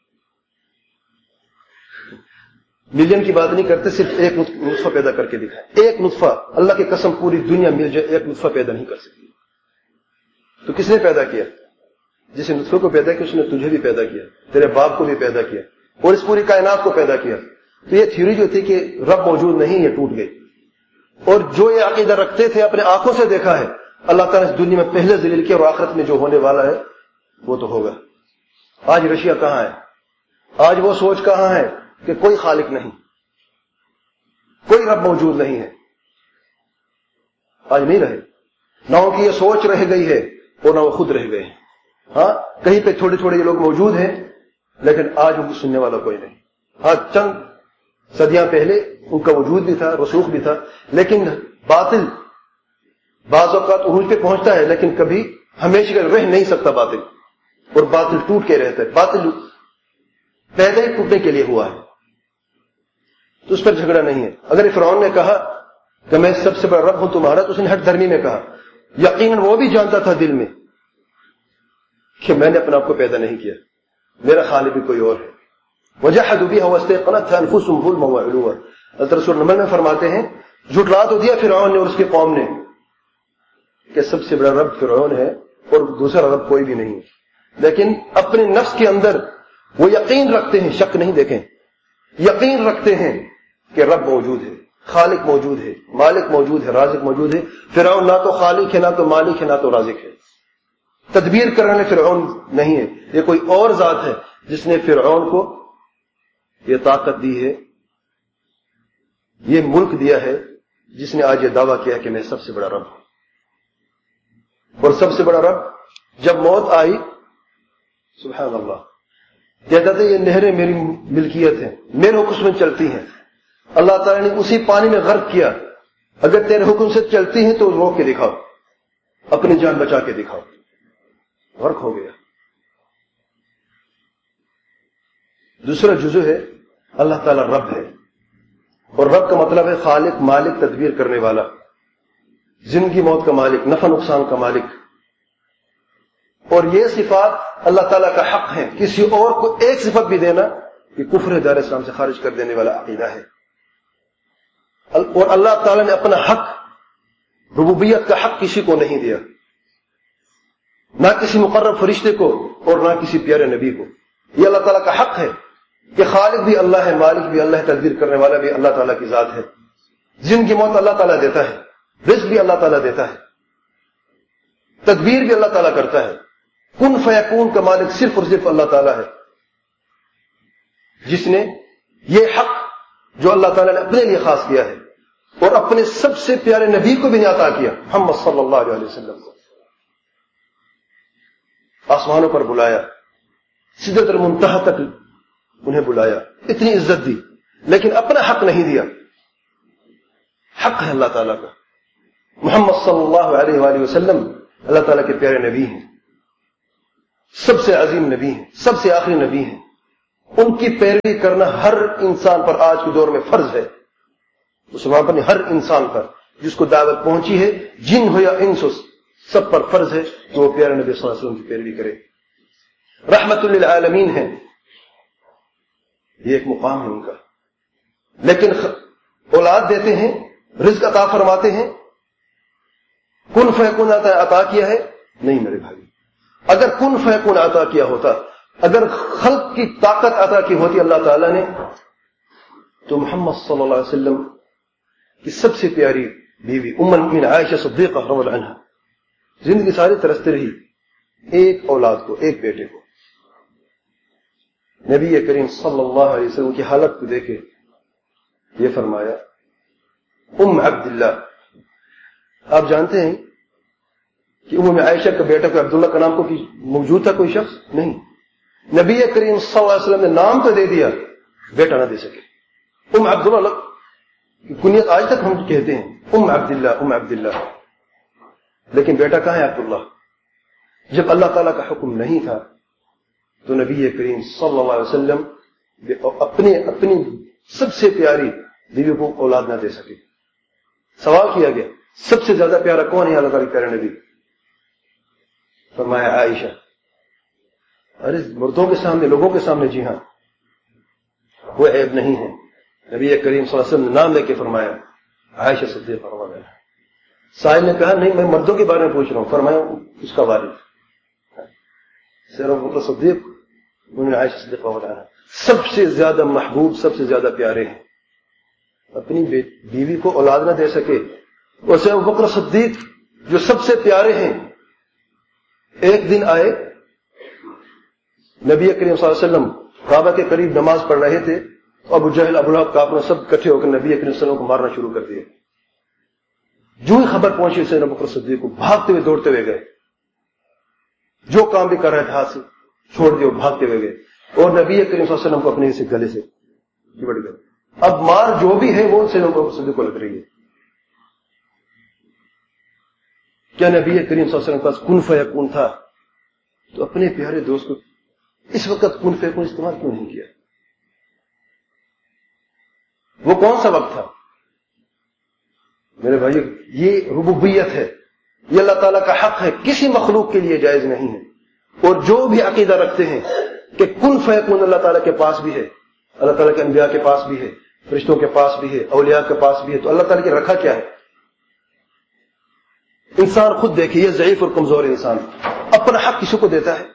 ملین کی بات نہیں کرتے, صرف ایک نطفہ پیدا کر کے دکھائے. ایک نطفہ, اللہ کی قسم پوری دنیا مل جائے ایک نطفہ پیدا نہیں کر سکتی. تو کس نے پیدا کیا؟ جس نے نطفے کو پیدا کیا اس نے تجھے بھی پیدا کیا, تیرے باپ کو بھی پیدا کیا, اور اس پوری کائنات کو پیدا کیا. تو یہ تھیوری جو تھی کہ رب موجود نہیں, یہ ٹوٹ گئی. اور جو یہ عقیدہ رکھتے تھے اپنے آنکھوں سے دیکھا ہے, اللہ تعالیٰ نے اس دنیا میں پہلے ذلیل کیا, اور آخرت میں جو ہونے والا ہے وہ تو ہوگا. آج رشیا کہاں ہے؟ آج وہ سوچ کہاں ہے کہ کوئی خالق نہیں, کوئی رب موجود نہیں ہے. آج نہیں رہے, نہ ان کی یہ سوچ رہ گئی ہے اور نہ وہ خود رہ گئے. ہاں کہیں پہ تھوڑے تھوڑے یہ لوگ موجود ہیں, لیکن آج ان کو سننے والا کوئی نہیں. آج چند صدیاں پہلے ان کا وجود بھی تھا, رسوخ بھی تھا, لیکن باطل بعض اوقات عروج پہ پہنچتا ہے لیکن کبھی ہمیشہ رہ نہیں سکتا باطل, اور باطل ٹوٹ کے رہتا ہے. باطل پیدا ہی ٹوٹنے کے لیے ہوا ہے, تو اس پر جھگڑا نہیں ہے. اگر فرعون نے کہا کہ میں سب سے بڑا رب ہوں تمہارا, تو اس نے ہٹ دھرمی میں کہا. یقیناً وہ بھی جانتا تھا دل میں کہ میں نے اپنے آپ کو پیدا نہیں کیا, میرا خالق بھی کوئی اور ہے. وجحدوا بها واستيقنتها انفسهم ظلما وعلوا. حضرت رسول نمبر میں فرماتے ہیں جھٹلا تو دیا فرعون نے اور اس کی قوم نے کہ سب سے بڑا رب فرعون ہے اور دوسرا رب کوئی بھی نہیں, لیکن اپنے نفس کے اندر وہ یقین رکھتے ہیں, شک نہیں, دیکھیں یقین رکھتے ہیں کہ رب موجود ہے, خالق موجود ہے, مالک موجود ہے, رازق موجود ہے. فرعون نہ تو خالق ہے, نہ تو مالک ہے, نہ تو رازق ہے. تدبیر کرنے والے فرعون نہیں ہے, یہ کوئی اور ذات ہے جس نے فرعون کو یہ طاقت دی ہے, یہ ملک دیا ہے, جس نے آج یہ دعویٰ کیا کہ میں سب سے بڑا رب ہوں. اور سب سے بڑا رب جب موت آئی, سبحان اللہ, کہتا تھا یہ نہریں میری ملکیت ہیں, میرے حکم میں چلتی ہیں. اللہ تعالیٰ نے اسی پانی میں غرق کیا, اگر تیرے حکم سے چلتی ہیں تو روک کے دکھاؤ, اپنی جان بچا کے دکھاؤ. غرق ہو گیا. دوسرا جزو ہے اللہ تعالیٰ رب ہے, اور رب کا مطلب ہے خالق, مالک, تدبیر کرنے والا, زندگی موت کا مالک, نفع نقصان کا مالک. اور یہ صفات اللہ تعالیٰ کا حق ہے. کسی اور کو ایک صفت بھی دینا یہ کفر دار اسلام سے خارج کر دینے والا عقیدہ ہے. اور اللہ تعالیٰ نے اپنا حق, ربوبیت کا حق کسی کو نہیں دیا, نہ کسی مقرب فرشتے کو اور نہ کسی پیارے نبی کو. یہ اللہ تعالیٰ کا حق ہے کہ خالق بھی اللہ ہے, مالک بھی اللہ ہے, تدبیر کرنے والا بھی اللہ تعالیٰ کی ذات ہے. زندگی موت اللہ تعالیٰ دیتا ہے, رزق بھی اللہ تعالیٰ دیتا ہے, تدبیر بھی اللہ تعالیٰ کرتا ہے. کن فیکون کا مالک صرف اور صرف اللہ تعالیٰ ہے, جس نے یہ حق جو اللہ تعالیٰ نے اپنے لیے خاص کیا ہے اور اپنے سب سے پیارے نبی کو بھی نے عطا کیا, محمد صلی اللہ علیہ وسلم کو. آسمانوں پر بلایا, سدرۃ المنتہا تک انہیں بلایا, اتنی عزت دی, لیکن اپنا حق نہیں دیا. حق ہے اللہ تعالیٰ کا. محمد صلی اللہ علیہ وآلہ وسلم اللہ تعالیٰ کے پیارے نبی ہیں, سب سے عظیم نبی ہیں, سب سے آخری نبی ہیں. ان کی پیروی کرنا ہر انسان پر آج کے دور میں فرض ہے. مسلمان پر ہر انسان پر جس کو دعوت پہنچی ہے, جن ہو یا انس ہو, سب پر فرض ہے کہ وہ پیارے نبی صلی اللہ علیہ وسلم کی پیروی کرے. رحمت للعالمین ہے, یہ ایک مقام ہے ان کا. لیکن اولاد دیتے ہیں, رزق عطا فرماتے ہیں, کن فیکون عطا کیا ہے نہیں میرے بھائی. اگر کن فیکون عطا کیا ہوتا, اگر خلق کی طاقت عطا کی ہوتی اللہ تعالیٰ نے, تو محمد صلی اللہ علیہ وسلم کی سب سے پیاری بیوی ام المؤمنین عائشہ صدیقہ رضی اللہ عنہا زندگی ساری ترستے رہی ایک اولاد کو, ایک بیٹے کو. نبی کریم صلی اللہ علیہ وسلم کی حالت کو دیکھے یہ فرمایا ام عبداللہ. آپ جانتے ہیں کہ ام عائشہ کا بیٹا کوئی عبداللہ کا نام کو موجود تھا کوئی شخص نہیں. نبی کریم صلی اللہ علیہ وسلم نے نام تو دے دیا, بیٹا نہ دے سکے. ام عبداللہ کی کنیت آج تک ہم کہتے ہیں ام عبداللہ ام عبداللہ, لیکن بیٹا کہاں ہے عبداللہ. جب اللہ تعالیٰ کا حکم نہیں تھا تو نبی کریم صلی اللہ علیہ وسلم اپنی اپنی سب سے پیاری بیوی کو اولاد نہ دے سکے. سوال کیا گیا سب سے زیادہ پیارا کون ہے اللہ تعالیٰ کے پیارے نبی؟ فرمایا عائشہ. ارے مردوں کے سامنے, لوگوں کے سامنے, جی ہاں وہ عیب نہیں ہے. نبی کریم صلی اللہ علیہ وسلم نے نام لے کے فرمایا عائشہ صدیقہ رضی اللہ عنہا. سائل نے کہا نہیں میں مردوں کے بارے میں پوچھ رہا ہوں. فرمایا اس کا والد صرف صدیق عائشہ صدیقہ رضی اللہ عنہا سب سے زیادہ محبوب, سب سے زیادہ پیارے ہیں. اپنی بیوی کو اولاد نہ دے سکے, ویسے ابوبکر صدیق جو سب سے پیارے ہیں, ایک دن آئے نبی کریم صلی اللہ علیہ وسلم کعبہ کے قریب نماز پڑھ رہے تھے, ابو جہل ابو لہب کافر سب اکٹھے ہو کر نبی کریم صلی اللہ علیہ وسلم کو مارنا شروع کر دیا. جو ہی خبر پہنچی سے ابو بکر صدیق کو بھاگتے ہوئے دوڑتے ہوئے گئے, جو کام بھی کر رہے تھے ہاتھ سے چھوڑ دیے اور بھاگتے ہوئے گئے, اور نبی کریم صلی اللہ علیہ وسلم کو اپنے سے گلے سے چمٹ گئے. اب مار جو بھی ہے وہ سے ابو بکر صدیق کو لگ رہی ہے. کیا نبی کریم صلی اللہ علیہ وسلم کے پاس کن فیکون تھا تو اپنے پیارے دوست کو اس وقت کن فیکون استعمال کیوں نہیں کیا؟ وہ کون سا وقت تھا میرے بھائی؟ یہ ربوبیت ہے, یہ اللہ تعالیٰ کا حق ہے, کسی مخلوق کے لیے جائز نہیں ہے. اور جو بھی عقیدہ رکھتے ہیں کہ کن فیکون اللہ تعالیٰ کے پاس بھی ہے, اللہ تعالیٰ کے انبیاء کے پاس بھی ہے, فرشتوں کے پاس بھی ہے, اولیاء کے پاس بھی ہے, تو اللہ تعالیٰ کی رکھا کیا ہے؟ انسان خود دیکھیے, یہ ضعیف اور کمزور انسان اپنا حق کسی کو دیتا ہے؟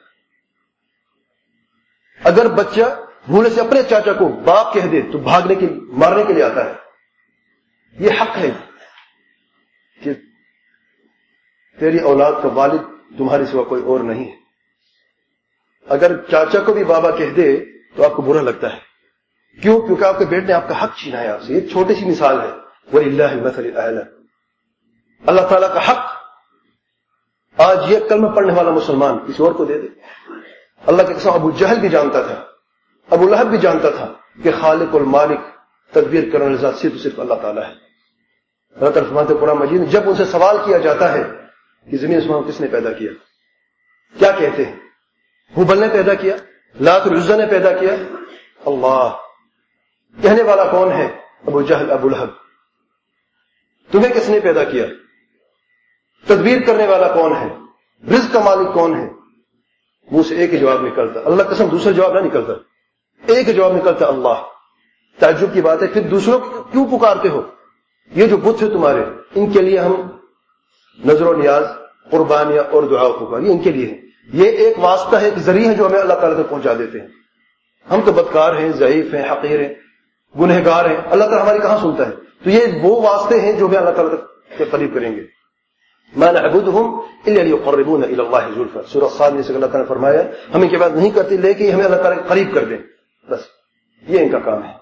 اگر بچہ بھولے سے اپنے چاچا کو باپ کہہ دے تو بھاگنے کے مارنے کے لیے آتا ہے. یہ حق ہے کہ تیری اولاد کا والد تمہارے سوا کوئی اور نہیں ہے. اگر چاچا کو بھی بابا کہہ دے تو آپ کو برا لگتا ہے. کیوں؟ کیونکہ آپ کے بیٹے نے آپ کا حق چھینا ہے آپ سے. ایک چھوٹی سی مثال ہے, وَلِلَّهِ الْمَثَلُ الْأَعْلَى. اللہ تعالیٰ کا حق آج یہ کلمہ پڑھنے والا مسلمان کسی اور کو دے دے. اللہ کے قسم ابو جہل بھی جانتا تھا, ابو لہب بھی جانتا تھا کہ خالق المالک تدبیر کرنے والا ذات صرف صرف اللہ تعالیٰ ہے. اللہ تعالیٰ فرماتے ہیں قرآن مجید میں, جب ان سے سوال کیا جاتا ہے کہ زمین آسمان کس نے پیدا کیا, کیا کہتے ہیں؟ ہبل نے پیدا کیا, لات العزا نے پیدا کیا, اللہ. کہنے والا کون ہے؟ ابو جہل ابو لہب. تمہیں کس نے پیدا کیا؟ تدبیر کرنے والا کون ہے؟ رزق کا مالک کون ہے؟ منہ سے ایک ہی جواب نکلتا, اللہ قسم دوسرا جواب نہ نکلتا, ایک ہی جواب نکلتا, اللہ. تعجب کی بات ہے, پھر دوسروں کو کیوں پکارتے ہو؟ یہ جو بت ہے تمہارے, ان کے لیے ہم نظر و نیاز, قربانیاں اور دعا پکار, یہ ان کے لیے ہے. یہ ایک واسطہ ہے, ایک ذریعہ ہے جو ہمیں اللہ تعالیٰ تک پہنچا دیتے ہیں. ہم تو بدکار ہیں, ضعیف ہیں, حقیر ہیں, گنہگار ہیں, اللہ تعالیٰ ہماری کہاں سنتا ہے؟ تو یہ وہ واسطے ہیں جو ہمیں اللہ تعالیٰ تک کے قریب کریں گے. مَا نَعْبُدُهُمْ إِلَّا لِيُقَرِّبُونَ إِلَى اللَّهِ زُلْفَىٰ. سورہ صاد میں سے اللہ تعالیٰ نے فرمایا ہم ان کی بات نہیں کرتے لیکن ہمیں اللہ تعالیٰ قریب کر دیں, بس یہ ان کا کام ہے.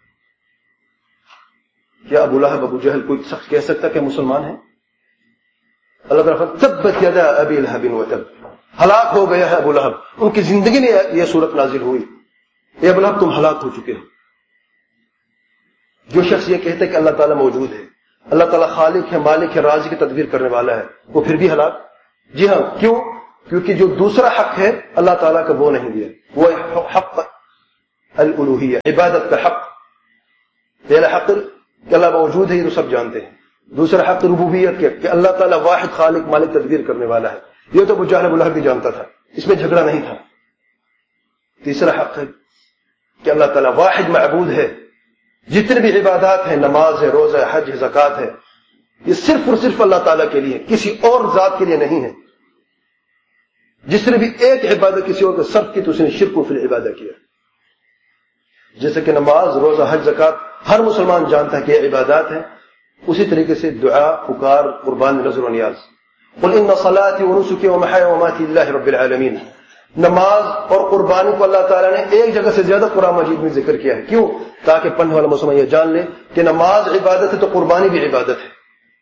کیا ابو لہب ابو جہل کوئی شخص کہہ سکتا کہ مسلمان ہیں؟ اللہ تعالیٰ فرماتا تبت یدا ابی لہب وتب, ہلاک ہو گیا ہے ابو لہب. ان کی زندگی میں یہ صورت نازل ہوئی, اے ابو لہب تم ہلاک ہو چکے ہو. جو شخص یہ کہتا ہے کہ اللہ تعالیٰ موجود ہے, اللہ تعالیٰ خالق ہے، مالک ہے، رازق ہے، تدبیر کرنے والا ہے، وہ پھر بھی ہلاک؟ جی ہاں، کیوں؟ کیونکہ جو دوسرا حق ہے اللہ تعالیٰ کا وہ نہیں دیا، وہ حق الالوہیہ، عبادت کا حق۔ پہلا حق کہ اللہ موجود ہے، یہ تو سب جانتے ہیں۔ دوسرا حق ربوبیت کے کہ اللہ تعالیٰ واحد خالق مالک تدبیر کرنے والا ہے، یہ تو ابو جہل ابو لہب بھی جانتا تھا، اس میں جھگڑا نہیں تھا۔ تیسرا حق ہے کہ اللہ تعالیٰ واحد معبود ہے، جتنے بھی عبادات ہیں، نماز ہے، روزہ ہے، حج ہے، زکوٰۃ ہے، یہ صرف اور صرف اللہ تعالیٰ کے لیے، کسی اور ذات کے لیے نہیں ہے۔ جس نے بھی ایک عبادت کسی اور کو صرف کی تو اس نے شرک فی العبادہ کیا۔ جیسے کہ نماز، روزہ، حج، زکوٰۃ ہر مسلمان جانتا ہے کہ یہ عبادات ہیں، اسی طریقے سے دعا، پکار، قربان، نذر و نیاز۔ قل ان صلاتي ونسكي ومحياي ومماتي لله رب العالمین۔ نماز اور قربانی کو اللہ تعالیٰ نے ایک جگہ سے زیادہ قرآن مجید میں ذکر کیا ہے، کیوں؟ تاکہ پڑھنے والا مسلمان یہ جان لے کہ نماز عبادت ہے تو قربانی بھی عبادت ہے۔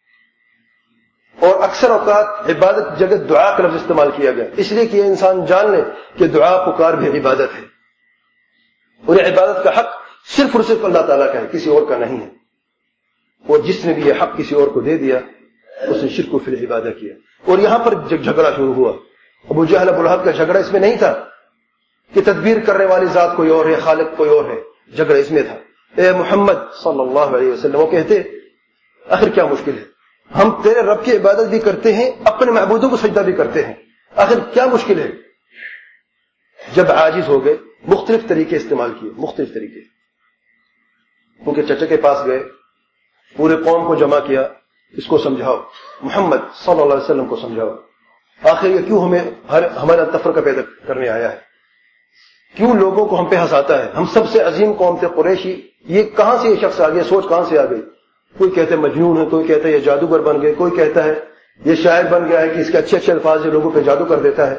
اور اکثر اوقات عبادت جگہ دعا کا لفظ استعمال کیا گیا، اس لیے کہ یہ انسان جان لے کہ دعا پکار بھی عبادت ہے، اور یہ عبادت کا حق صرف اور صرف اللہ تعالیٰ کا ہے، کسی اور کا نہیں ہے۔ اور جس نے بھی یہ حق کسی اور کو دے دیا اس نے شرک فی العبادہ کیا۔ اور یہاں پر جھگڑا شروع ہوا۔ ابو جہل ابو لہب کا جھگڑا اس میں نہیں تھا کہ تدبیر کرنے والی ذات کوئی اور ہے، خالق کوئی اور ہے، جھگڑا اس میں تھا اے محمد صلی اللہ علیہ وسلم، وہ کہتے آخر کیا مشکل ہے، ہم تیرے رب کی عبادت بھی کرتے ہیں، اپنے معبودوں کو سجدہ بھی کرتے ہیں، آخر کیا مشکل ہے؟ جب عاجز ہو گئے مختلف طریقے استعمال کیے، مختلف طریقے، کیونکہ چچا کے پاس گئے، پورے قوم کو جمع کیا، اس کو سمجھاؤ، محمد صلی اللہ علیہ وسلم کو سمجھاؤ، آخر یہ کیوں ہمیں ہر ہمارا تفرقہ پیدا کرنے آیا ہے، کیوں لوگوں کو ہم پہ ہنساتا ہے، ہم سب سے عظیم قوم تھے قریشی، یہ کہاں سے یہ شخص آ گیا، سوچ کہاں سے آ گئی؟ کوئی کہتا ہے مجنون ہے، کوئی کہتا ہے یہ جادوگر بن گئے، کوئی کہتا ہے یہ شاعر بن گیا ہے کہ اس کے اچھے اچھے الفاظ سے لوگوں پہ جادو کر دیتا ہے۔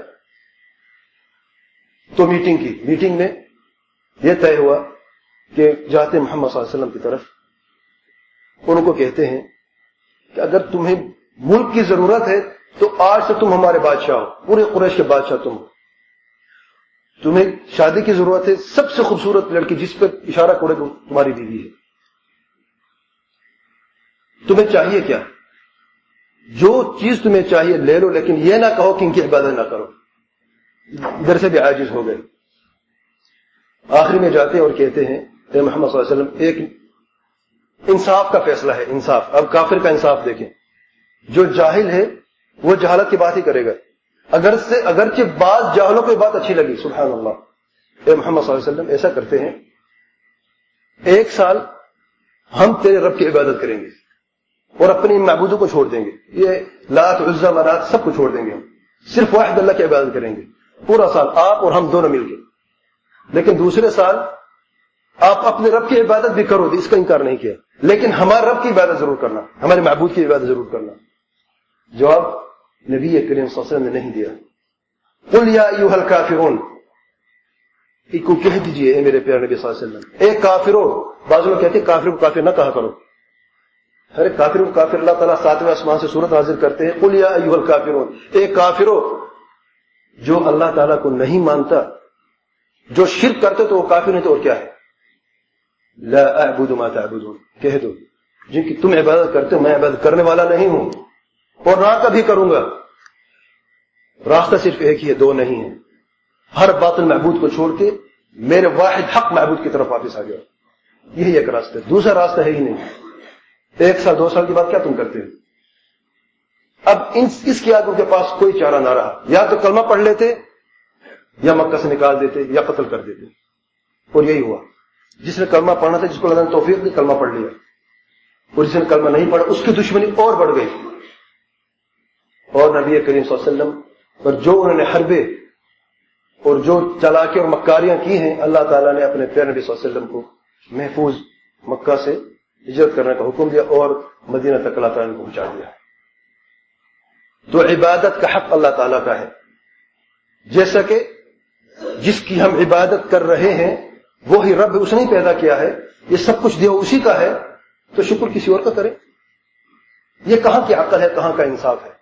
تو میٹنگ کی، میٹنگ میں یہ طے ہوا کہ جاتے محمد صلی اللہ علیہ وسلم کی طرف، ان کو کہتے ہیں کہ اگر تمہیں ملک کی ضرورت ہے تو آج سے تم ہمارے بادشاہ ہو، پورے قریش کے بادشاہ تم ہو، تمہیں شادی کی ضرورت ہے، سب سے خوبصورت لڑکی جس پر اشارہ کرے تو تمہاری بیوی ہے، تمہیں چاہیے کیا؟ جو چیز تمہیں چاہیے لے لو، لیکن یہ نہ کہو کہ ان کی عبادت نہ کرو۔ ادھر سے بھی عاجز ہو گئے، آخری میں جاتے اور کہتے ہیں اے محمد صلی اللہ علیہ وسلم، ایک انصاف کا فیصلہ ہے، انصاف۔ اب کافر کا انصاف دیکھیں، جو جاہل ہے وہ جہالت کی بات ہی کرے گا، اگر سے اگرچہ بعض جاہلوں کو یہ بات اچھی لگی، سبحان اللہ، اے محمد صلی اللہ علیہ وسلم ایسا کرتے ہیں، ایک سال ہم تیرے رب کی عبادت کریں گے اور اپنے معبودوں کو چھوڑ دیں گے، یہ لات، عزا، منات سب کو چھوڑ دیں گے، ہم صرف واحد اللہ کی عبادت کریں گے پورا سال، آپ اور ہم دونوں مل کے۔ لیکن دوسرے سال آپ اپنے رب کی عبادت بھی کرو، اس کا انکار نہیں کیا، لیکن ہمارے رب کی عبادت ضرور کرنا، ہمارے معبود کی عبادت ضرور کرنا۔ جواب نبی کریم صلی اللہ علیہ وسلم نے نہیں دیا۔ قل یا ایھا الکافرون، ایک کو کہہ دیجئے اے میرے پیارے نبی صلی اللہ علیہ وسلم، اے کافروں، بعض لوگ کہتے ہیں کافر کو کافر نہ کہا کرو، ارے کافر کو کافر اللہ تعالیٰ ساتویں آسمان سے سورت نازل کرتے ہیں، قل یا ایھا الکافرون، اے کافروں، جو اللہ تعالیٰ کو نہیں مانتا، جو شرک کرتے تو وہ کافر نہیں تو اور کیا ہے؟ لا اعبد ما تعبدون، کہہ دو جن کی تم عبادت کرتے ہو میں عبادت کرنے والا نہیں ہوں اور نہ کبھی کروں گا۔ راستہ صرف ایک ہی ہے، دو نہیں ہے، ہر باطل معبود کو چھوڑ کے میرے واحد حق معبود کی طرف واپس آ گیا، یہی ایک راستہ ہے، دوسرا راستہ ہے ہی نہیں۔ ایک سال دو سال کے بعد کیا تم کرتے ہو؟ اب اس کے آگے کے پاس کوئی چارہ نہ رہا، یا تو کلمہ پڑھ لیتے یا مکہ سے نکال دیتے یا قتل کر دیتے، اور یہی ہوا۔ جس نے کلمہ پڑھنا تھا، جس کو اللہ نے توفیق دی، کلمہ پڑھ لیا، اور جس نے کلمہ نہیں پڑھا اس کی دشمنی اور بڑھ گئی، اور نبی کریم صلی اللہ علیہ وسلم پر جو انہوں نے حربے اور جو چالاکیاں اور مکاریاں کی ہیں، اللہ تعالیٰ نے اپنے پیارے نبی صلی اللہ علیہ وسلم کو محفوظ مکہ سے ہجرت کرنے کا حکم دیا اور مدینہ تک اللہ تعالیٰ نے پہنچا دیا۔ تو عبادت کا حق اللہ تعالیٰ کا ہے، جیسا کہ جس کی ہم عبادت کر رہے ہیں وہی رب، اس نے پیدا کیا ہے، یہ سب کچھ دیا اسی کا ہے، تو شکر کسی اور کا کرے؟ یہ کہاں کی عقل ہے، کہاں کا انصاف ہے؟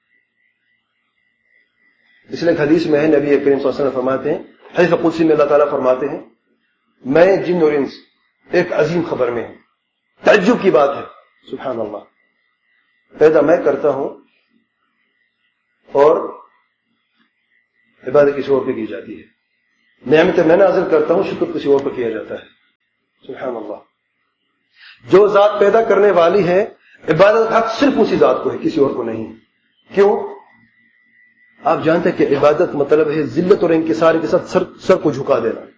اس لیے حدیث میں ہے، نبی کریم صلی اللہ علیہ وسلم فرماتے ہیں، حدیث قدسی میں اللہ تعالیٰ فرماتے ہیں، میں جن اور انس ایک عظیم خبر میں ہوں، تعجب کی بات ہے، سبحان اللہ. پیدا میں کرتا ہوں اور عبادت کسی اور پہ کی جاتی ہے. نعمتیں میں نازل کرتا ہوں، شکر کسی اور پہ کیا جاتا ہے. سبحان اللہ. جو ذات پیدا کرنے والی ہے، عبادت حق صرف اسی ذات کو ہے، کسی اور کو نہیں. کیوں؟ آپ جانتے ہیں کہ عبادت مطلب ہے ذلت اور انکسار کے ساتھ سر, سر کو جھکا دینا.